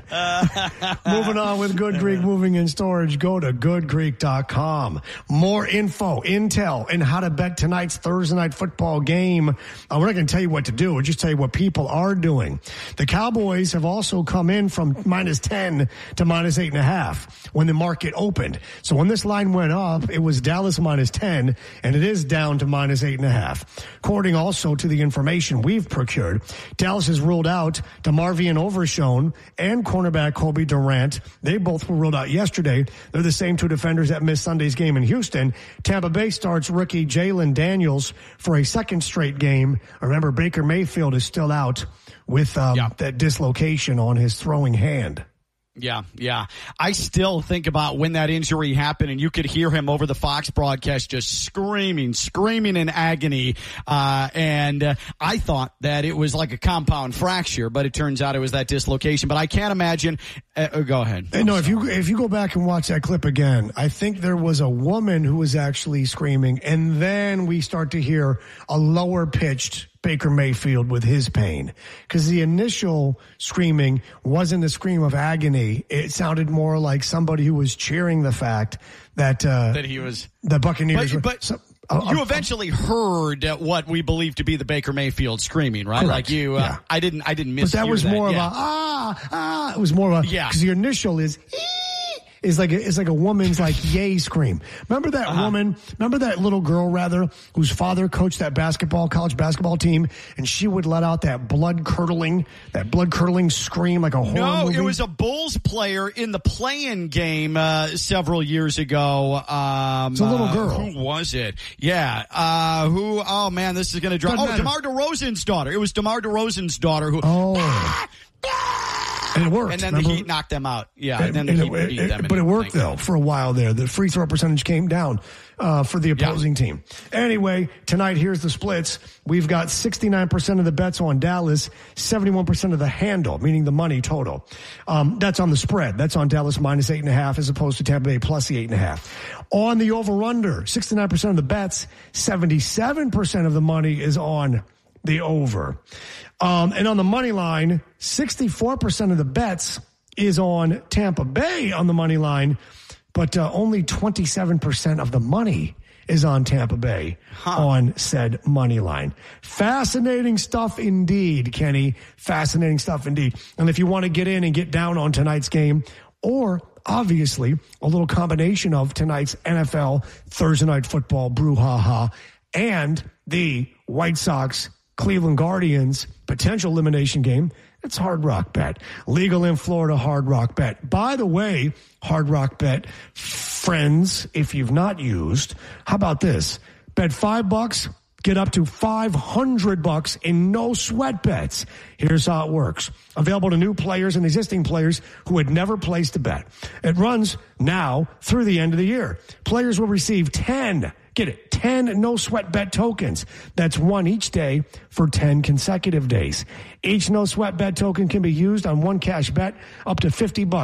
Speaker 1: Moving on with Good Greek Moving and Storage. Go to good greek dot com. More info, intel, and how to bet tonight's Thursday night football game. Uh, we're not going to tell you what to do. We'll just tell you what people are doing. The Cowboys have also come in from minus ten to minus eight and a half when the market opened. So when this line went up, it was Dallas minus ten, and it is down to minus eight and a half. According also to the information we've procured, Dallas has ruled out DeMarvion Overshown and cornerback Kobe Durant. They both were ruled out yesterday. They're the same two defenders that missed Sunday's game in Houston. Tampa Bay starts rookie Jalen Daniels for a second straight game. Remember, Baker Mayfield is still out with um, yeah. that dislocation on his throwing hand.
Speaker 2: Yeah, yeah. I still think about when that injury happened, and you could hear him over the Fox broadcast just screaming, screaming in agony. Uh, and uh, I thought that it was like a compound fracture, but it turns out it was that dislocation. But I can't imagine. Uh, go ahead.
Speaker 1: Hey, no, if you if you go back and watch that clip again, I think there was a woman who was actually screaming, and then we start to hear a lower pitched Baker Mayfield with his pain, because the initial screaming wasn't a scream of agony. It sounded more like somebody who was cheering the fact that uh,
Speaker 2: that he was
Speaker 1: the Buccaneers.
Speaker 2: But,
Speaker 1: were,
Speaker 2: but
Speaker 1: so,
Speaker 2: uh, you uh, eventually uh, heard what we believe to be the Baker Mayfield screaming, right?
Speaker 1: Correct.
Speaker 2: Like you, uh, yeah. I didn't, I didn't miss.
Speaker 1: But that was
Speaker 2: that.
Speaker 1: more
Speaker 2: yeah.
Speaker 1: of a ah ah. It was more of a
Speaker 2: yeah.
Speaker 1: Because the initial is. Ee! Is like a, is like a woman's like yay scream. Remember that uh-huh. woman? Remember that little girl rather whose father coached that basketball college basketball team, and she would let out that blood curdling that blood curdling scream like a horror
Speaker 2: no,
Speaker 1: movie?
Speaker 2: It was a Bulls player in the play-in game uh, several years ago. Um,
Speaker 1: it's a little girl.
Speaker 2: Uh, who was it? Yeah. Uh, who? Oh man, this is going to drop. Oh, DeMar DeRozan's daughter. It was DeMar DeRozan's daughter who.
Speaker 1: Oh.
Speaker 2: Ah, ah,
Speaker 1: And it worked.
Speaker 2: And then
Speaker 1: remember?
Speaker 2: the Heat knocked them out. Yeah, and,
Speaker 1: and
Speaker 2: then the Heat
Speaker 1: it,
Speaker 2: beat
Speaker 1: it,
Speaker 2: them.
Speaker 1: But it worked, though, for a while there. The free throw percentage came down uh, for the opposing yeah. team. Anyway, tonight, here's the splits. We've got sixty-nine percent of the bets on Dallas, seventy-one percent of the handle, meaning the money total. Um, that's on the spread. That's on Dallas minus eight and a half as opposed to Tampa Bay plus the eight and a half. On the over-under, sixty-nine percent of the bets, seventy-seven percent of the money is on the over. Um, and on the money line, sixty-four percent of the bets is on Tampa Bay on the money line, but uh, only twenty-seven percent of the money is on Tampa Bay huh. on said money line. Fascinating stuff indeed, Kenny. Fascinating stuff indeed. And if you want to get in and get down on tonight's game, or obviously a little combination of tonight's N F L Thursday night football brouhaha and the White Sox Cleveland Guardians potential elimination game, it's Hard Rock Bet. Legal in Florida, Hard Rock Bet. By the way, Hard Rock Bet, friends, if you've not used, how about this? Bet five bucks, get up to five hundred bucks in no sweat bets. Here's how it works. Available to new players and existing players who had never placed a bet. It runs now through the end of the year. Players will receive ten Get it, ten no-sweat bet tokens. That's one each day for ten consecutive days. Each no-sweat bet token can be used on one cash bet up to fifty bucks.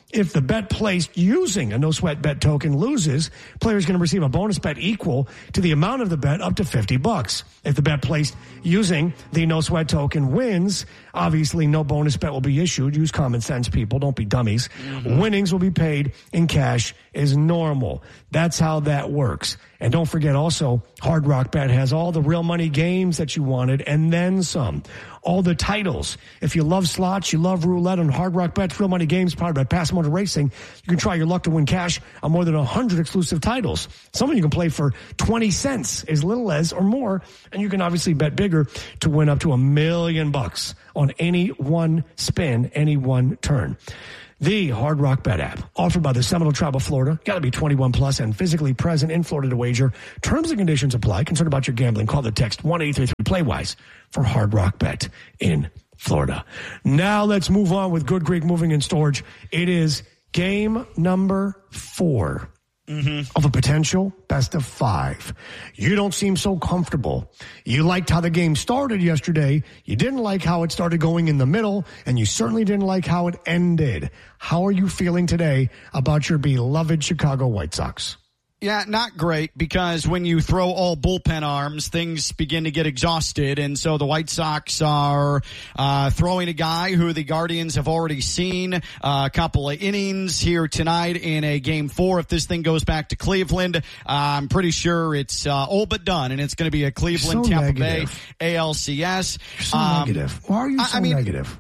Speaker 1: if the bet placed using a no-sweat bet token loses, players going to receive a bonus bet equal to the amount of the bet up to fifty bucks. If the bet placed using the no-sweat token wins, obviously no bonus bet will be issued. Use common sense, people. Don't be dummies. Mm-hmm. Winnings will be paid in cash as normal. That's how that works. And don't forget also, Hard Rock Bet has all the real money games that you wanted and then some. All the titles. If you love slots, you love roulette and Hard Rock Bet's real money games powered by Pass Motor Racing, you can try your luck to win cash on more than one hundred exclusive titles. Some of you can play for twenty cents, as little as or more, and you can obviously bet bigger to win up to a million bucks on any one spin, any one turn. The Hard Rock Bet app, offered by the Seminole Tribe of Florida. Got to be twenty-one plus and physically present in Florida to wager. Terms and conditions apply. Concerned about your gambling? Call the text one eight three three PLAYWISE for Hard Rock Bet in Florida. Now let's move on with Good Greek Moving and Storage. It is game number four. Mm-hmm. Of a potential best of five. You don't seem so comfortable. You liked how the game started yesterday. You didn't like how it started going in the middle, and you certainly didn't like how it ended. How are you feeling today about your beloved Chicago White Sox?
Speaker 2: Yeah, not great, because when you throw all bullpen arms, things begin to get exhausted. And so the White Sox are uh throwing a guy who the Guardians have already seen uh, a couple of innings here tonight in a game four. If this thing goes back to Cleveland, uh, I'm pretty sure it's uh, all but done, and it's going to be a Cleveland
Speaker 1: so
Speaker 2: Tampa
Speaker 1: negative.
Speaker 2: Bay A L C S.
Speaker 1: You're so
Speaker 2: um,
Speaker 1: negative. Why are you so
Speaker 2: I mean,
Speaker 1: negative?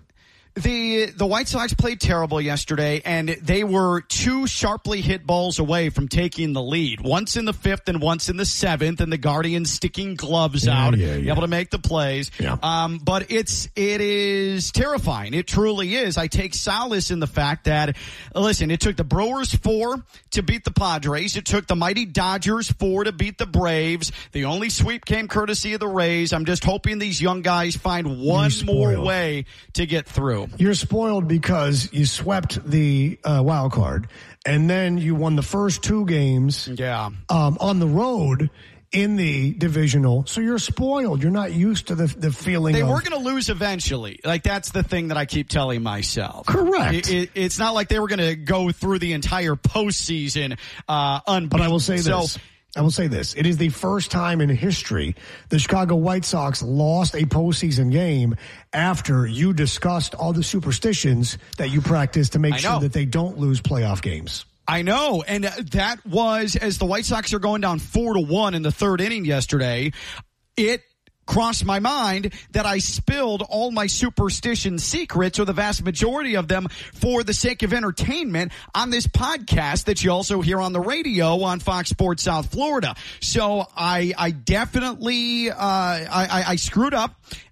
Speaker 2: The the White Sox played terrible yesterday, and they were two sharply hit balls away from taking the lead. Once in the fifth and once in the seventh, and the Guardians sticking gloves
Speaker 1: yeah,
Speaker 2: out,
Speaker 1: yeah, yeah.
Speaker 2: able to make the plays.
Speaker 1: Yeah.
Speaker 2: Um, but it's it is terrifying. It truly is. I take solace in the fact that, listen, it took the Brewers four to beat the Padres. It took the mighty Dodgers four to beat the Braves. The only sweep came courtesy of the Rays. I'm just hoping these young guys find one more way to get through.
Speaker 1: You're spoiled because you swept the uh, wild card, and then you won the first two games
Speaker 2: yeah.
Speaker 1: um, on the road in the divisional. So you're spoiled. You're not used to the the feeling
Speaker 2: They
Speaker 1: of...
Speaker 2: were going to lose eventually. Like, that's the thing that I keep telling myself.
Speaker 1: Correct.
Speaker 2: It, it, it's not like they were going to go through the entire postseason uh, unbeaten.
Speaker 1: But I will say
Speaker 2: so,
Speaker 1: this. I will say this. It is the first time in history the Chicago White Sox lost a postseason game after you discussed all the superstitions that you practice to make sure that they don't lose playoff games.
Speaker 2: I know, and that was, as the White Sox are going down four to one in the third inning yesterday, it crossed my mind that I spilled all my superstition secrets, or the vast majority of them, for the sake of entertainment on this podcast that you also hear on the radio on Fox Sports South Florida. So I, I definitely, uh, I, I screwed up.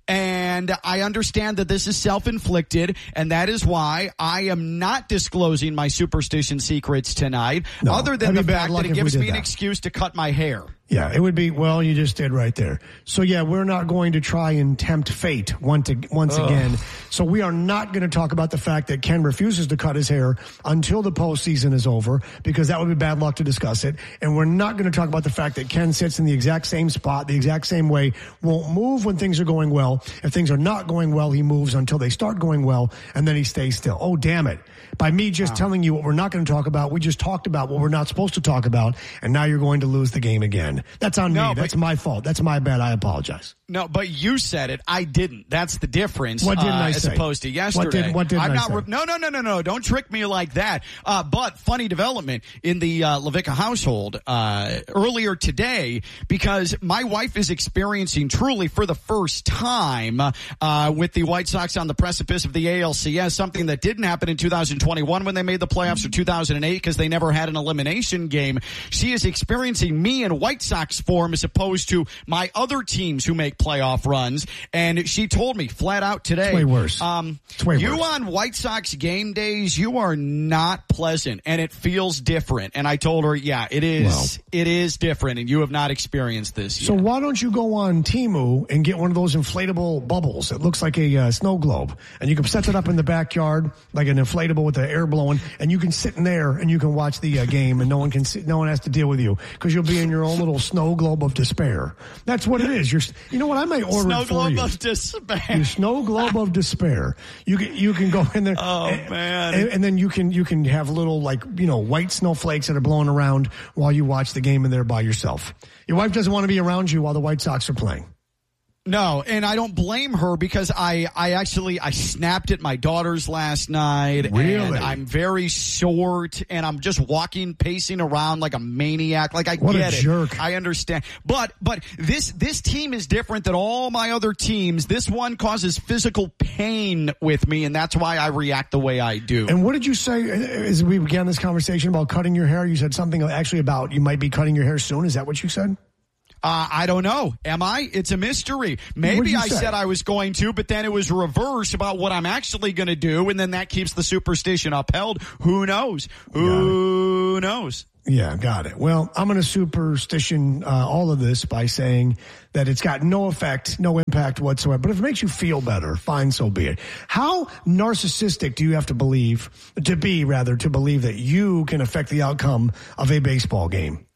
Speaker 2: And I understand that this is self-inflicted, and that is why I am not disclosing my superstition secrets tonight,
Speaker 1: no,
Speaker 2: other than the fact that it gives me an excuse to cut my hair.
Speaker 1: Yeah, it would be, well, you just did right there. So, yeah, we're not going to try and tempt fate once, once again. So we are not going to talk about the fact that Ken refuses to cut his hair until the postseason is over, because that would be bad luck to discuss it. And we're not going to talk about the fact that Ken sits in the exact same spot, the exact same way, won't move when things are going well. If things are not going well, he moves until they start going well, and then he stays still. Oh, damn it. By me just wow. telling you what we're not going to talk about, we just talked about what we're not supposed to talk about, and now you're going to lose the game again. That's on
Speaker 2: no,
Speaker 1: me. That's my fault. That's my bad. I apologize.
Speaker 2: No, but you said it. I didn't. That's the difference.
Speaker 1: What didn't
Speaker 2: uh,
Speaker 1: I
Speaker 2: as
Speaker 1: say?
Speaker 2: As opposed to yesterday.
Speaker 1: What did, what did
Speaker 2: I'm
Speaker 1: I
Speaker 2: not
Speaker 1: say?
Speaker 2: Re- no, no, no, no, no. Don't trick me like that. Uh, but funny development in the uh, LaVicka household uh, earlier today, because my wife is experiencing truly for the first time uh, with the White Sox on the precipice of the A L C S, something that didn't happen in two thousand twenty-one when they made the playoffs, or two thousand eight because they never had an elimination game. She is experiencing me in White Sox form as opposed to my other teams who make playoff runs. And she told me flat out today,
Speaker 1: it's way worse.
Speaker 2: Um,
Speaker 1: it's way
Speaker 2: you
Speaker 1: worse.
Speaker 2: on White Sox game days, you are not pleasant, and it feels different. And I told her, yeah, it is. Well, it is different, and you have not experienced this yet.
Speaker 1: So why don't you go on Temu and get one of those inflatable bubbles? It looks like a uh, snow globe, and you can set it up in the backyard like an inflatable with the air blowing, and you can sit in there and you can watch the uh, game, and no one can sit, no one has to deal with you because you'll be in your own little inflatable snow globe of despair. That's what it is. You're, you know what? I might order
Speaker 2: snow
Speaker 1: it for
Speaker 2: globe
Speaker 1: you.
Speaker 2: of despair.
Speaker 1: Your snow globe of despair. You can you can go in there.
Speaker 2: Oh
Speaker 1: and,
Speaker 2: man!
Speaker 1: And, and then you can you can have little like you know white snowflakes that are blowing around while you watch the game in there by yourself. Your wife doesn't want to be around you while the White Sox are playing.
Speaker 2: No, and I don't blame her because I, I actually I snapped at my daughters last night.
Speaker 1: Really?
Speaker 2: And I'm very short, and I'm just walking, pacing around like a maniac. Like I
Speaker 1: What
Speaker 2: get
Speaker 1: a
Speaker 2: it.
Speaker 1: jerk.
Speaker 2: I understand. But but this this team is different than all my other teams. This one causes physical pain with me, and that's why I react the way I do.
Speaker 1: And what did you say as we began this conversation about cutting your hair? You said something actually about you might be cutting your hair soon. Is that what you said?
Speaker 2: Uh, I don't know. Am I? It's a mystery.
Speaker 1: What'd
Speaker 2: Maybe
Speaker 1: you
Speaker 2: I
Speaker 1: say?
Speaker 2: said I was going to, but then it was reversed about what I'm actually going to do, and then that keeps the superstition upheld. Who knows? Who knows?
Speaker 1: Yeah, got it. Well, I'm going to superstition uh, all of this by saying that it's got no effect, no impact whatsoever. But if it makes you feel better, fine, so be it. How narcissistic do you have to believe, to be rather, to believe that you can affect the outcome of a baseball game?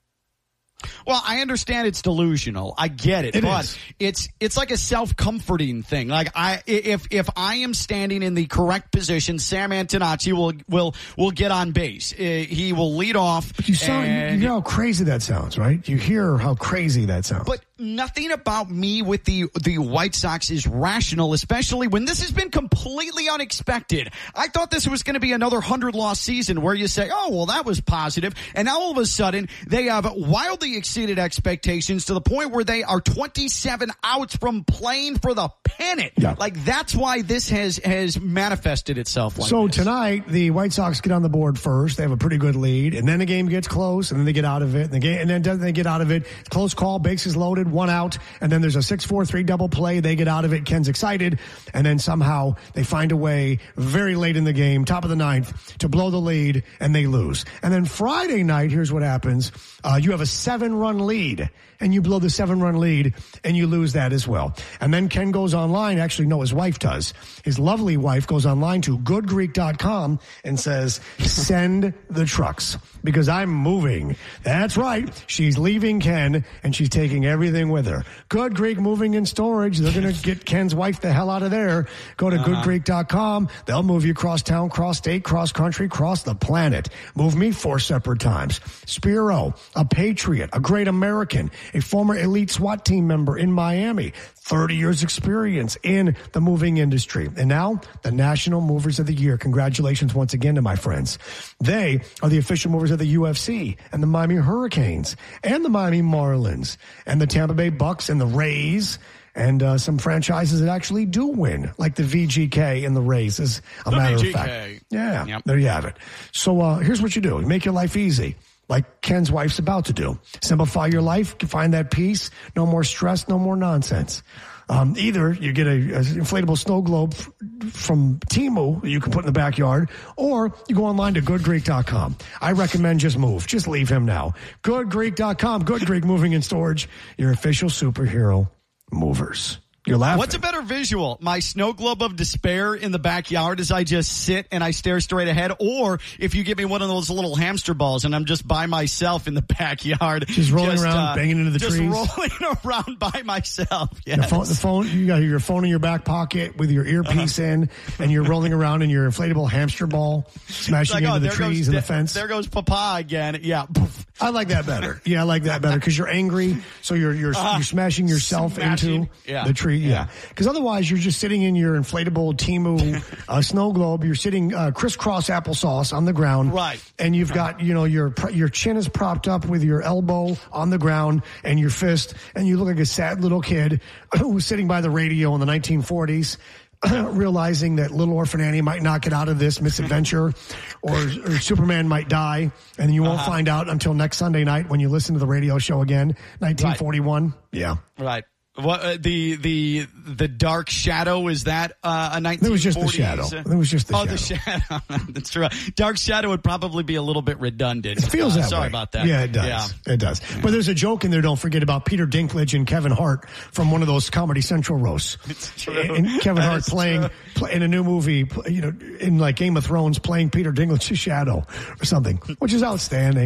Speaker 2: Well, I understand it's delusional. I get it,
Speaker 1: It
Speaker 2: but
Speaker 1: is.
Speaker 2: it's it's like a self-comforting thing. Like I, if if I am standing in the correct position, Sam Antonacci will will will get on base. Uh, he will lead off.
Speaker 1: But you sound,
Speaker 2: and,
Speaker 1: you hear how crazy that sounds, right? You hear how crazy that sounds.
Speaker 2: But nothing about me with the the White Sox is rational, especially when this has been completely unexpected. I thought this was going to be another hundred-loss season where you say, oh, well, that was positive. And now all of a sudden, they have wildly exceeded expectations to the point where they are twenty-seven outs from playing for the pennant.
Speaker 1: Yeah.
Speaker 2: Like, that's why this has, has manifested itself like
Speaker 1: So
Speaker 2: this.
Speaker 1: tonight, the White Sox get on the board first. They have a pretty good lead, and then the game gets close, and then they get out of it, and, the game, and then they get out of it. Close call, bases loaded, one out, and then there's a six four three double play. They get out of it. Ken's excited, and then somehow they find a way very late in the game, top of the ninth, to blow the lead, and they lose. And then Friday night, here's what happens. Uh, you have a seven-run lead, and you blow the seven-run lead, and you lose that as well. And then Ken goes online. Actually, no, his wife does. His lovely wife goes online to good greek dot com and says, send the trucks because I'm moving. That's right. She's leaving Ken, and she's taking everything with her. Good Greek Moving and Storage. They're going to get Ken's wife the hell out of there. Go to
Speaker 2: Uh-huh.
Speaker 1: good greek dot com. They'll move you cross town, cross state, cross country, cross the planet. Move me four separate times. Spiro, a patriot, a great American, a former elite SWAT team member in Miami, thirty years experience in the moving industry. And now the National Movers of the Year. Congratulations once again to my friends. They are the official movers of the U F C and the Miami Hurricanes and the Miami Marlins and the Tampa Bay Bucks and the Rays. And uh, some franchises that actually do win, like the V G K and the Rays, as a
Speaker 2: The
Speaker 1: matter
Speaker 2: V G K.
Speaker 1: of fact. Yeah,
Speaker 2: Yep.
Speaker 1: there you have it. So uh, here's what you do. You make your life easy, like Ken's wife's about to do. Simplify your life. Find that peace. No more stress. No more nonsense. Um, either you get a, a inflatable snow globe f- from Temu that you can put in the backyard, or you go online to good greek dot com. I recommend just move. Just leave him now. good greek dot com. Good Greek Moving and Storage, your official superhero movers. You're laughing.
Speaker 2: What's a better visual? My snow globe of despair in the backyard as I just sit and I stare straight ahead? Or if you give me one of those little hamster balls and I'm just by myself in the backyard.
Speaker 1: Just rolling
Speaker 2: just,
Speaker 1: around,
Speaker 2: uh,
Speaker 1: banging into the
Speaker 2: just
Speaker 1: trees.
Speaker 2: Just rolling around by myself. Yes.
Speaker 1: The phone, the phone, you got your phone in your back pocket with your earpiece
Speaker 2: Uh-huh.
Speaker 1: in, and you're rolling around in your inflatable hamster ball, smashing
Speaker 2: Like,
Speaker 1: into
Speaker 2: oh,
Speaker 1: the
Speaker 2: there
Speaker 1: trees
Speaker 2: goes
Speaker 1: and the
Speaker 2: da-
Speaker 1: fence.
Speaker 2: There goes Papa again. Yeah.
Speaker 1: I like that better. Yeah, I like that better because you're angry, so you're you're
Speaker 2: Uh,
Speaker 1: you're smashing yourself
Speaker 2: smashing,
Speaker 1: into
Speaker 2: yeah,
Speaker 1: the tree. Yeah,
Speaker 2: yeah.
Speaker 1: because otherwise you're just sitting in your inflatable Temu uh, snow globe. You're sitting uh, crisscross applesauce on the ground,
Speaker 2: Right.
Speaker 1: And you've got you know your pr- your chin is propped up with your elbow on the ground and your fist, and you look like a sad little kid who was sitting by the radio in the nineteen forties. Realizing that little orphan Annie might not get out of this misadventure, or, or Superman might die, and you won't
Speaker 2: Uh-huh.
Speaker 1: find out until next Sunday night when you listen to the radio show again. nineteen forty-one. Yeah.
Speaker 2: Right. What uh, the the the Dark Shadow, is that uh, a nineteen forties?
Speaker 1: It was just the shadow. It was just the
Speaker 2: oh,
Speaker 1: shadow.
Speaker 2: the shadow. That's true. Dark Shadow would probably be a little bit redundant.
Speaker 1: It feels
Speaker 2: Uh,
Speaker 1: that
Speaker 2: sorry
Speaker 1: way.
Speaker 2: about that.
Speaker 1: Yeah, it does.
Speaker 2: Yeah.
Speaker 1: It does. But there's a joke in there, don't forget, about Peter Dinklage and Kevin Hart from one of those Comedy Central roasts.
Speaker 2: It's true.
Speaker 1: And Kevin Hart
Speaker 2: That's
Speaker 1: playing
Speaker 2: true.
Speaker 1: play, in a new movie, you know, in like Game of Thrones, playing Peter Dinklage's shadow or something, which is outstanding.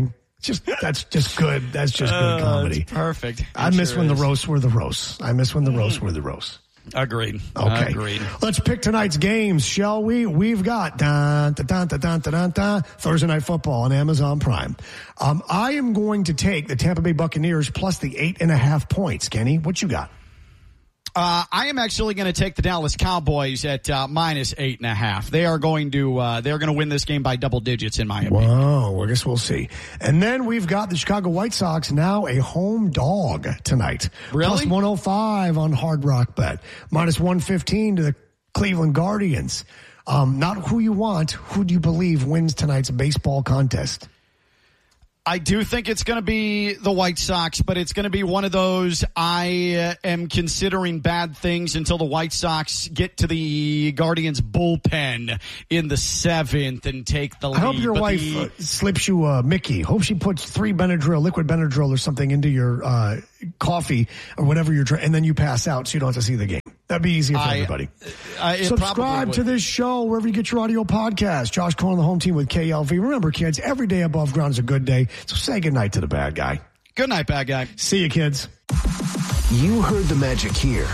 Speaker 1: Just that's just good. That's just good
Speaker 2: uh,
Speaker 1: comedy.
Speaker 2: Perfect.
Speaker 1: I
Speaker 2: It
Speaker 1: miss
Speaker 2: sure
Speaker 1: when
Speaker 2: is.
Speaker 1: the roasts were the roasts. I miss when the roasts were the roasts.
Speaker 2: Agreed.
Speaker 1: Okay.
Speaker 2: Agreed.
Speaker 1: Let's pick tonight's games, shall we? We've got dun, dun, dun, dun, dun, dun, dun, Thursday Night Football on Amazon Prime. Um, I am going to take the Tampa Bay Buccaneers plus the eight and a half points. Kenny, what you got?
Speaker 2: Uh, I am actually going to take the Dallas Cowboys at uh, minus eight and a half. They are going to uh, they're going to win this game by double digits, in my opinion.
Speaker 1: Wow, I guess we'll see. And then we've got the Chicago White Sox now a home dog tonight.
Speaker 2: Really?
Speaker 1: Plus one oh five on Hard Rock Bet. Minus one fifteen to the Cleveland Guardians. Um, not who you want. Who do you believe wins tonight's baseball contest?
Speaker 2: I do think it's going to be the White Sox, but it's going to be one of those I uh, am considering bad things until the White Sox get to the Guardians bullpen in the seventh and take the lead.
Speaker 1: I hope your
Speaker 2: But
Speaker 1: wife
Speaker 2: the,
Speaker 1: uh, slips you a Mickey. Hope she puts three Benadryl, liquid Benadryl or something into your uh, coffee or whatever you're drinking, and then you pass out so you don't have to see the game. That'd be easier for
Speaker 2: I,
Speaker 1: everybody.
Speaker 2: Uh, it
Speaker 1: Subscribe to this show wherever you get your audio podcast. Josh Cohen, the home team with K L V. Remember, kids, every day above ground is a good day. So say goodnight to the bad guy.
Speaker 2: Good night, bad guy.
Speaker 1: See you, kids.
Speaker 3: You heard the magic here.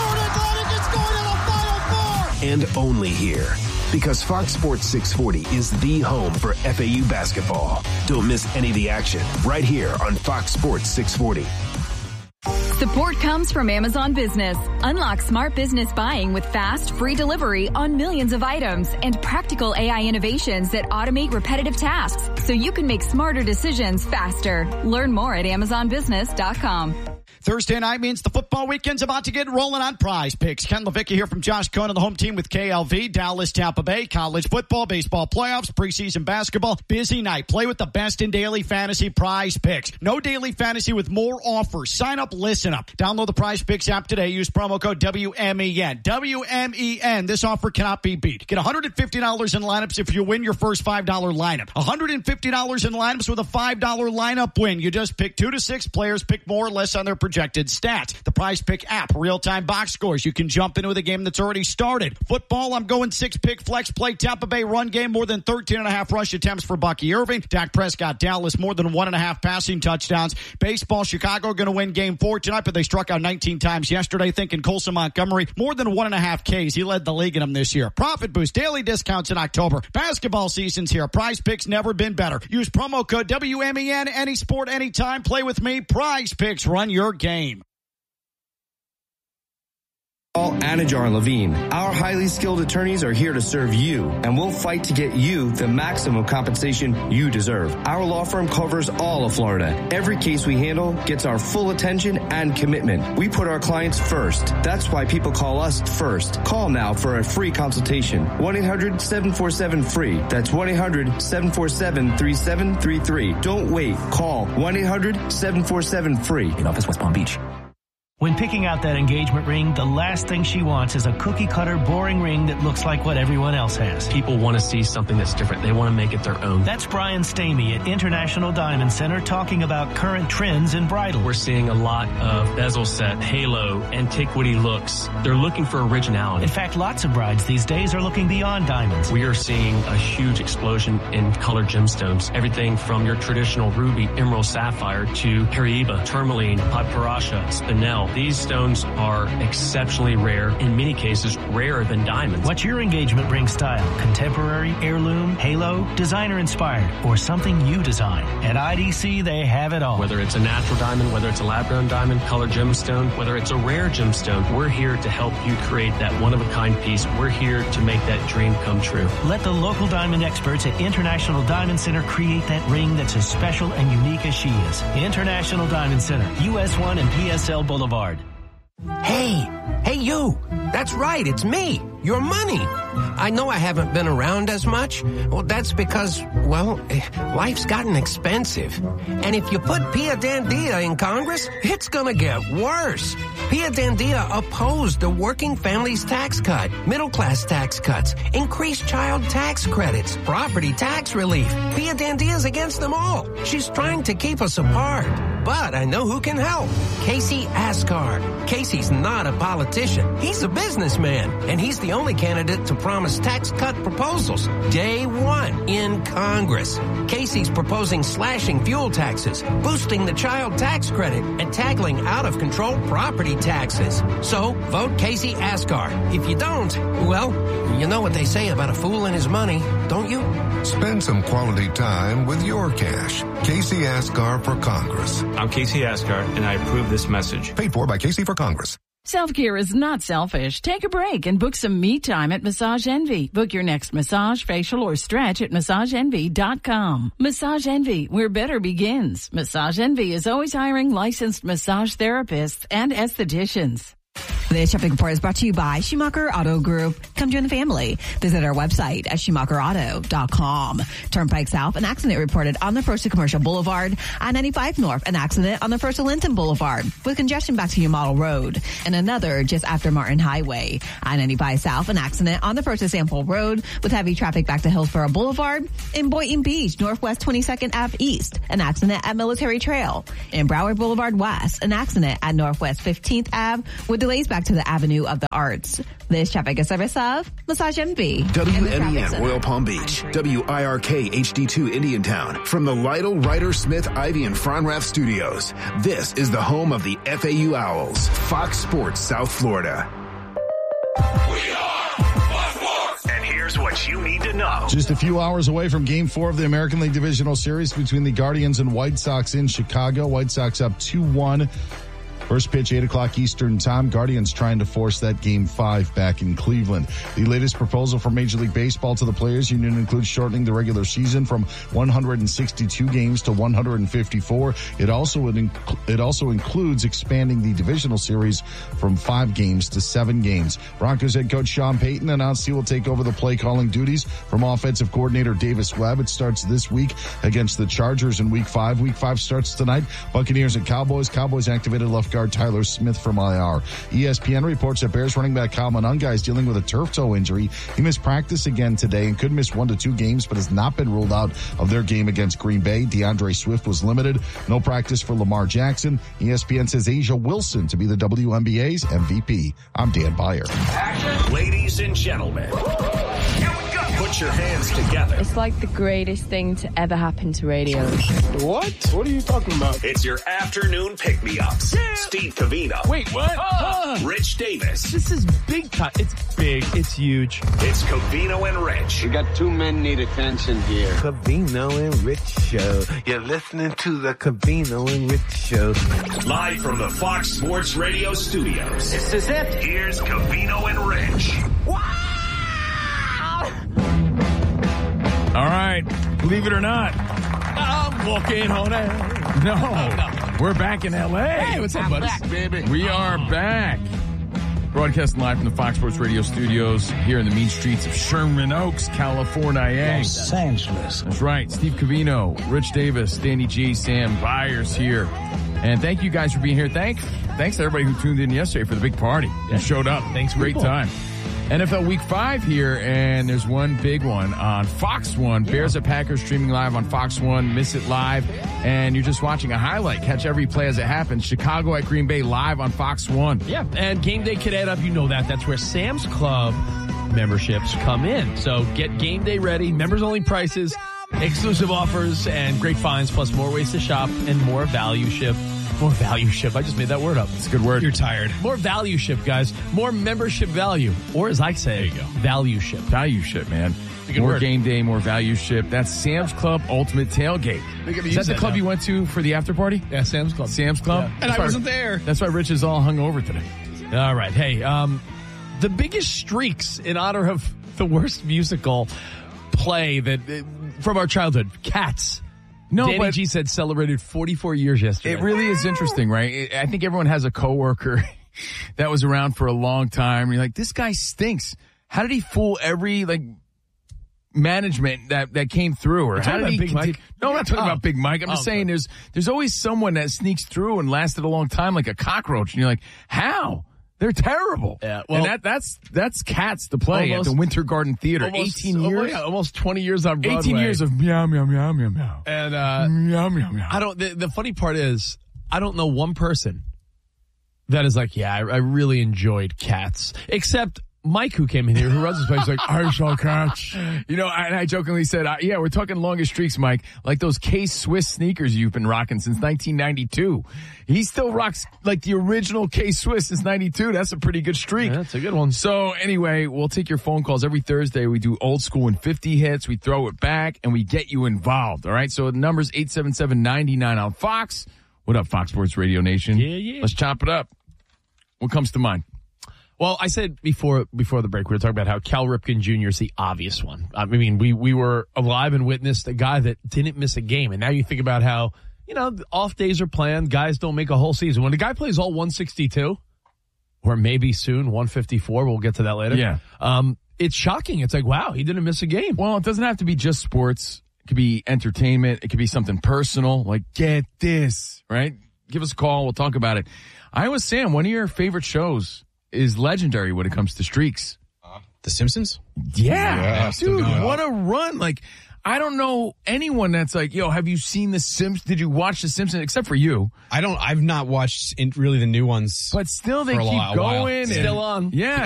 Speaker 3: And only here. Because Fox Sports six forty is the home for F A U basketball. Don't miss any of the action right here on Fox Sports six forty.
Speaker 4: Support comes from Amazon Business. Unlock smart business buying with fast, free delivery on millions of items and practical A I innovations that automate repetitive tasks so you can make smarter decisions faster. Learn more at amazon business dot com.
Speaker 2: Thursday night means the football weekend's about to get rolling on Prize Picks. Ken Levicka here from Josh Cohen, the home team with K L V. Dallas, Tampa Bay, college football, baseball playoffs, preseason basketball. Busy night. Play with the best in daily fantasy Prize Picks. No daily fantasy with more offers. Sign up, listen up. Download the Prize Picks app today. Use promo code W M E N. W M E N. This offer cannot be beat. Get one hundred fifty dollars in lineups if you win your first five dollar lineup. one hundred fifty dollars in lineups with a five dollar lineup win. You just pick two to six players, pick more or less on their projected stats. The Prize Pick app, real-time box scores. You can jump into the game that's already started. Football, I'm going six-pick flex play. Tampa Bay run game, more than thirteen and a half rush attempts for Bucky Irving. Dak Prescott, Dallas, more than one and a half passing touchdowns. Baseball, Chicago going to win game four tonight, but they struck out nineteen times yesterday. Thinking Colson Montgomery, more than one and a half Ks. He led the league in them this year. Profit boost, daily discounts in October. Basketball season's here. Prize Picks never been better. Use promo code W M E N, any sport, anytime. Play with me. Prize Picks, run your game.
Speaker 15: Anajar Levine. Our highly skilled attorneys are here to serve you, and we'll fight to get you the maximum compensation you deserve. Our law firm covers all of Florida. Every case we handle gets our full attention and commitment. We put our clients first. That's why people call us first. Call now for a free consultation. one eight hundred seven four seven free. That's one eight hundred seven four seven three seven three three. Don't wait. Call one eight hundred seven four seven free. In office, West Palm Beach.
Speaker 16: When picking out that engagement ring, the last thing she wants is a cookie-cutter, boring ring that looks like what everyone else has.
Speaker 17: People want to see something that's different. They want to make it their own.
Speaker 16: That's Brian Stamey at International Diamond Center talking about current trends in bridal.
Speaker 17: We're seeing a lot of bezel set, halo, antiquity looks. They're looking for originality.
Speaker 16: In fact, lots of brides these days are looking beyond diamonds.
Speaker 17: We are seeing a huge explosion in colored gemstones. Everything from your traditional ruby, emerald, sapphire to Hariba, tourmaline, Padparasha, spinel. These stones are exceptionally rare, in many cases rarer than diamonds.
Speaker 16: What's your engagement ring style? Contemporary, heirloom, halo, designer inspired, or something you design? At I D C, they have it all.
Speaker 17: Whether it's a natural diamond, whether it's a lab-grown diamond, colored gemstone, whether it's a rare gemstone, we're here to help you create that one-of-a-kind piece. We're here to make that dream come true.
Speaker 16: Let the local diamond experts at International Diamond Center create that ring that's as special and unique as she is. International Diamond Center, U S one and P S L Boulevard.
Speaker 5: Hey, hey you, that's right, it's me, your money. I know I haven't been around as much. Well, that's because, well, life's gotten expensive. And if you put Pia Dandia in Congress, it's gonna get worse. Pia Dandia opposed the working families tax cut, middle class tax cuts, increased child tax credits, property tax relief. Pia Dandia's against them all. She's trying to keep us apart. But I know who can help. Casey Asgard. Casey's not a politician. He's a businessman. And he's the only candidate to promise tax cut proposals day one in Congress. Casey's proposing slashing fuel taxes, boosting the child tax credit, and tackling out-of-control property taxes. So, vote Casey Asgard. If you don't, well, you know what they say about a fool and his money, don't you?
Speaker 6: Spend some quality time with your cash. Casey Asgard for Congress.
Speaker 7: I'm Casey Asgard, and I approve this message.
Speaker 6: Paid for by Casey for Congress.
Speaker 13: Self-care is not selfish. Take a break and book some me time at Massage Envy. Book your next massage, facial, or stretch at massage envy dot com. Massage Envy, where better begins. Massage Envy is always hiring licensed massage therapists and estheticians.
Speaker 12: This shopping report is brought to you by Schumacher Auto Group. Come join the family. Visit our website at schumacher auto dot com. Turnpike South, an accident reported on the first to Commercial Boulevard. I ninety-five North, an accident on the first to Linton Boulevard with congestion back to New Model Road. And another just after Martin Highway. I ninety-five South, an accident on the first to Sample Road with heavy traffic back to Hillsborough Boulevard. In Boynton Beach, Northwest twenty-second Avenue East, an accident at Military Trail. In Broward Boulevard West, an accident at Northwest fifteenth Avenue with delays back to the Avenue of the Arts. This traffic is service of Massage Envy.
Speaker 3: W N E N Royal Palm Beach. W I R K H D two Indiantown. From the Lytle, Ryder, Smith, Ivy, and Fronrath studios. This is the home of the F A U Owls. Fox Sports South Florida.
Speaker 18: We are Fox Sports. And here's what you need to know.
Speaker 19: Just a few hours away from Game four of the American League Divisional Series between the Guardians and White Sox in Chicago. White Sox up two one. First pitch, eight o'clock Eastern time. Guardians trying to force that game five back in Cleveland. The latest proposal from Major League Baseball to the Players Union includes shortening the regular season from one hundred sixty-two games to one hundred fifty-four. It also would inc- it also includes expanding the divisional series from five games to seven games. Broncos head coach Sean Payton announced he will take over the play calling duties from offensive coordinator Davis Webb. It starts this week against the Chargers in week five. Week five starts tonight. Buccaneers and Cowboys. Cowboys activated left guard Tyler Smith from I R. E S P N reports that Bears running back Kyle Monangai is dealing with a turf toe injury. He missed practice again today and could miss one to two games, but has not been ruled out of their game against Green Bay. DeAndre Swift was limited. No practice for Lamar Jackson. E S P N says Asia Wilson to be the W N B A's M V P. I'm Dan Beyer.
Speaker 18: Action. Ladies and gentlemen, put your hands together.
Speaker 20: It's like the greatest thing to ever happen to radio.
Speaker 18: What? What are you talking about? It's your afternoon pick-me-ups. Yeah. Steve Covino.
Speaker 21: Wait, what?
Speaker 18: Uh, Rich Davis.
Speaker 21: This is big time. It's big. It's huge.
Speaker 18: It's Covino and Rich.
Speaker 22: We got two men need attention here.
Speaker 23: Covino and Rich Show. You're listening to the Covino and Rich Show.
Speaker 18: Live from the Fox Sports Radio studios.
Speaker 22: This is it.
Speaker 18: Here's Covino and Rich.
Speaker 21: Wow! All right, believe it or not, I'm walking on air. No, no, we're back in L A. Hey, what's up,
Speaker 22: I'm
Speaker 21: buddy?
Speaker 22: back, baby.
Speaker 21: We are back. Broadcasting live from the Fox Sports Radio studios here in the mean streets of Sherman Oaks, California.
Speaker 22: Los Angeles.
Speaker 21: That's right. Steve Covino, Rich Davis, Danny G, Sam Byers here. And thank you guys for being here. Thank, thanks to everybody who tuned in yesterday for the big party and showed up. Thanks, Great people. time. N F L Week five here, and there's one big one on Fox one. Yeah. Bears at Packers streaming live on Fox one. Miss it live, and you're just watching a highlight. Catch every play as it happens. Chicago at Green Bay live on Fox one.
Speaker 24: Yeah, and game day could add up. You know that. That's where Sam's Club memberships come in. So get game day ready. Members-only prices, exclusive offers, and great finds, plus more ways to shop and more value ship. More value ship. I just made that word up.
Speaker 21: It's a good word.
Speaker 24: You're tired. More value ship, guys. More membership value. Or as I say, there you go. Value ship.
Speaker 21: Value ship, man. More word. Game day, more value ship. That's Sam's Club Ultimate Tailgate. Is that the
Speaker 24: that
Speaker 21: club
Speaker 24: now.
Speaker 21: you went to for the after party?
Speaker 24: Yeah, Sam's Club.
Speaker 21: Sam's Club?
Speaker 24: Yeah. And I
Speaker 21: why,
Speaker 24: wasn't there.
Speaker 21: That's why Rich is all hung over today.
Speaker 24: All right. Hey, um, the biggest streaks in honor of the worst musical play that uh, from our childhood, Cats.
Speaker 21: No,
Speaker 24: Danny
Speaker 21: but
Speaker 24: G said celebrated forty-four years yesterday.
Speaker 21: It really is interesting, right? I think everyone has a coworker that was around for a long time. You're like, this guy stinks. How did he fool every like management that, that came through? Or how did he?
Speaker 24: Big Mike?
Speaker 21: No, I'm not talking
Speaker 24: oh.
Speaker 21: about Big Mike. I'm just
Speaker 24: oh,
Speaker 21: saying
Speaker 24: good.
Speaker 21: there's there's always someone that sneaks through and lasted a long time, like a cockroach, and you're like, how? They're terrible.
Speaker 24: Yeah, well,
Speaker 21: and that, that's that's Cats to play
Speaker 24: almost,
Speaker 21: at the Winter Garden Theater.
Speaker 24: Almost,
Speaker 21: eighteen years,
Speaker 24: oh, yeah, almost twenty years on Broadway.
Speaker 21: eighteen years of meow meow meow meow meow
Speaker 24: and uh,
Speaker 21: meow meow meow.
Speaker 24: I don't. The, the funny part is, I don't know one person that is like, yeah, I, I really enjoyed Cats, except Mike, who came in here, who runs this place, like, I saw Cats.
Speaker 21: You know, and I jokingly said, uh, yeah, we're talking longest streaks, Mike, like those K-Swiss sneakers you've been rocking since nineteen ninety-two. He still rocks like the original K-Swiss since ninety-two. That's a pretty good streak.
Speaker 24: Yeah, that's a good one.
Speaker 21: So anyway, we'll take your phone calls every Thursday. We do old school and fifty hits. We throw it back and we get you involved. All right. So the number's eight seven seven, nine nine on Fox. What up, Fox Sports Radio Nation?
Speaker 24: Yeah, yeah.
Speaker 21: Let's chop it up. What comes to mind?
Speaker 24: Well, I said before before the break, we were talking about how Cal Ripken Junior is the obvious one. I mean, we, we were alive and witnessed a guy that didn't miss a game. And now you think about how, you know, off days are planned. Guys don't make a whole season. When a guy plays all one sixty-two, or maybe soon one fifty-four, we'll get to that later.
Speaker 21: Yeah.
Speaker 24: Um, it's shocking. It's like, wow, he didn't miss a game.
Speaker 21: Well, it doesn't have to be just sports. It could be entertainment. It could be something personal. Like, get this, right? Give us a call. We'll talk about it. Iowa Sam, one of your favorite shows is legendary when it comes to streaks.
Speaker 8: Uh, the Simpsons?
Speaker 21: Yeah.
Speaker 8: yeah
Speaker 21: Dude, what a run. Like, I don't know anyone that's like, yo, have you seen The Simpsons? Did you watch The Simpsons? Except for you.
Speaker 8: I don't, I've not watched in really the new ones.
Speaker 21: But still, they
Speaker 8: keep
Speaker 21: going.
Speaker 8: And,
Speaker 24: still on.
Speaker 21: Yeah.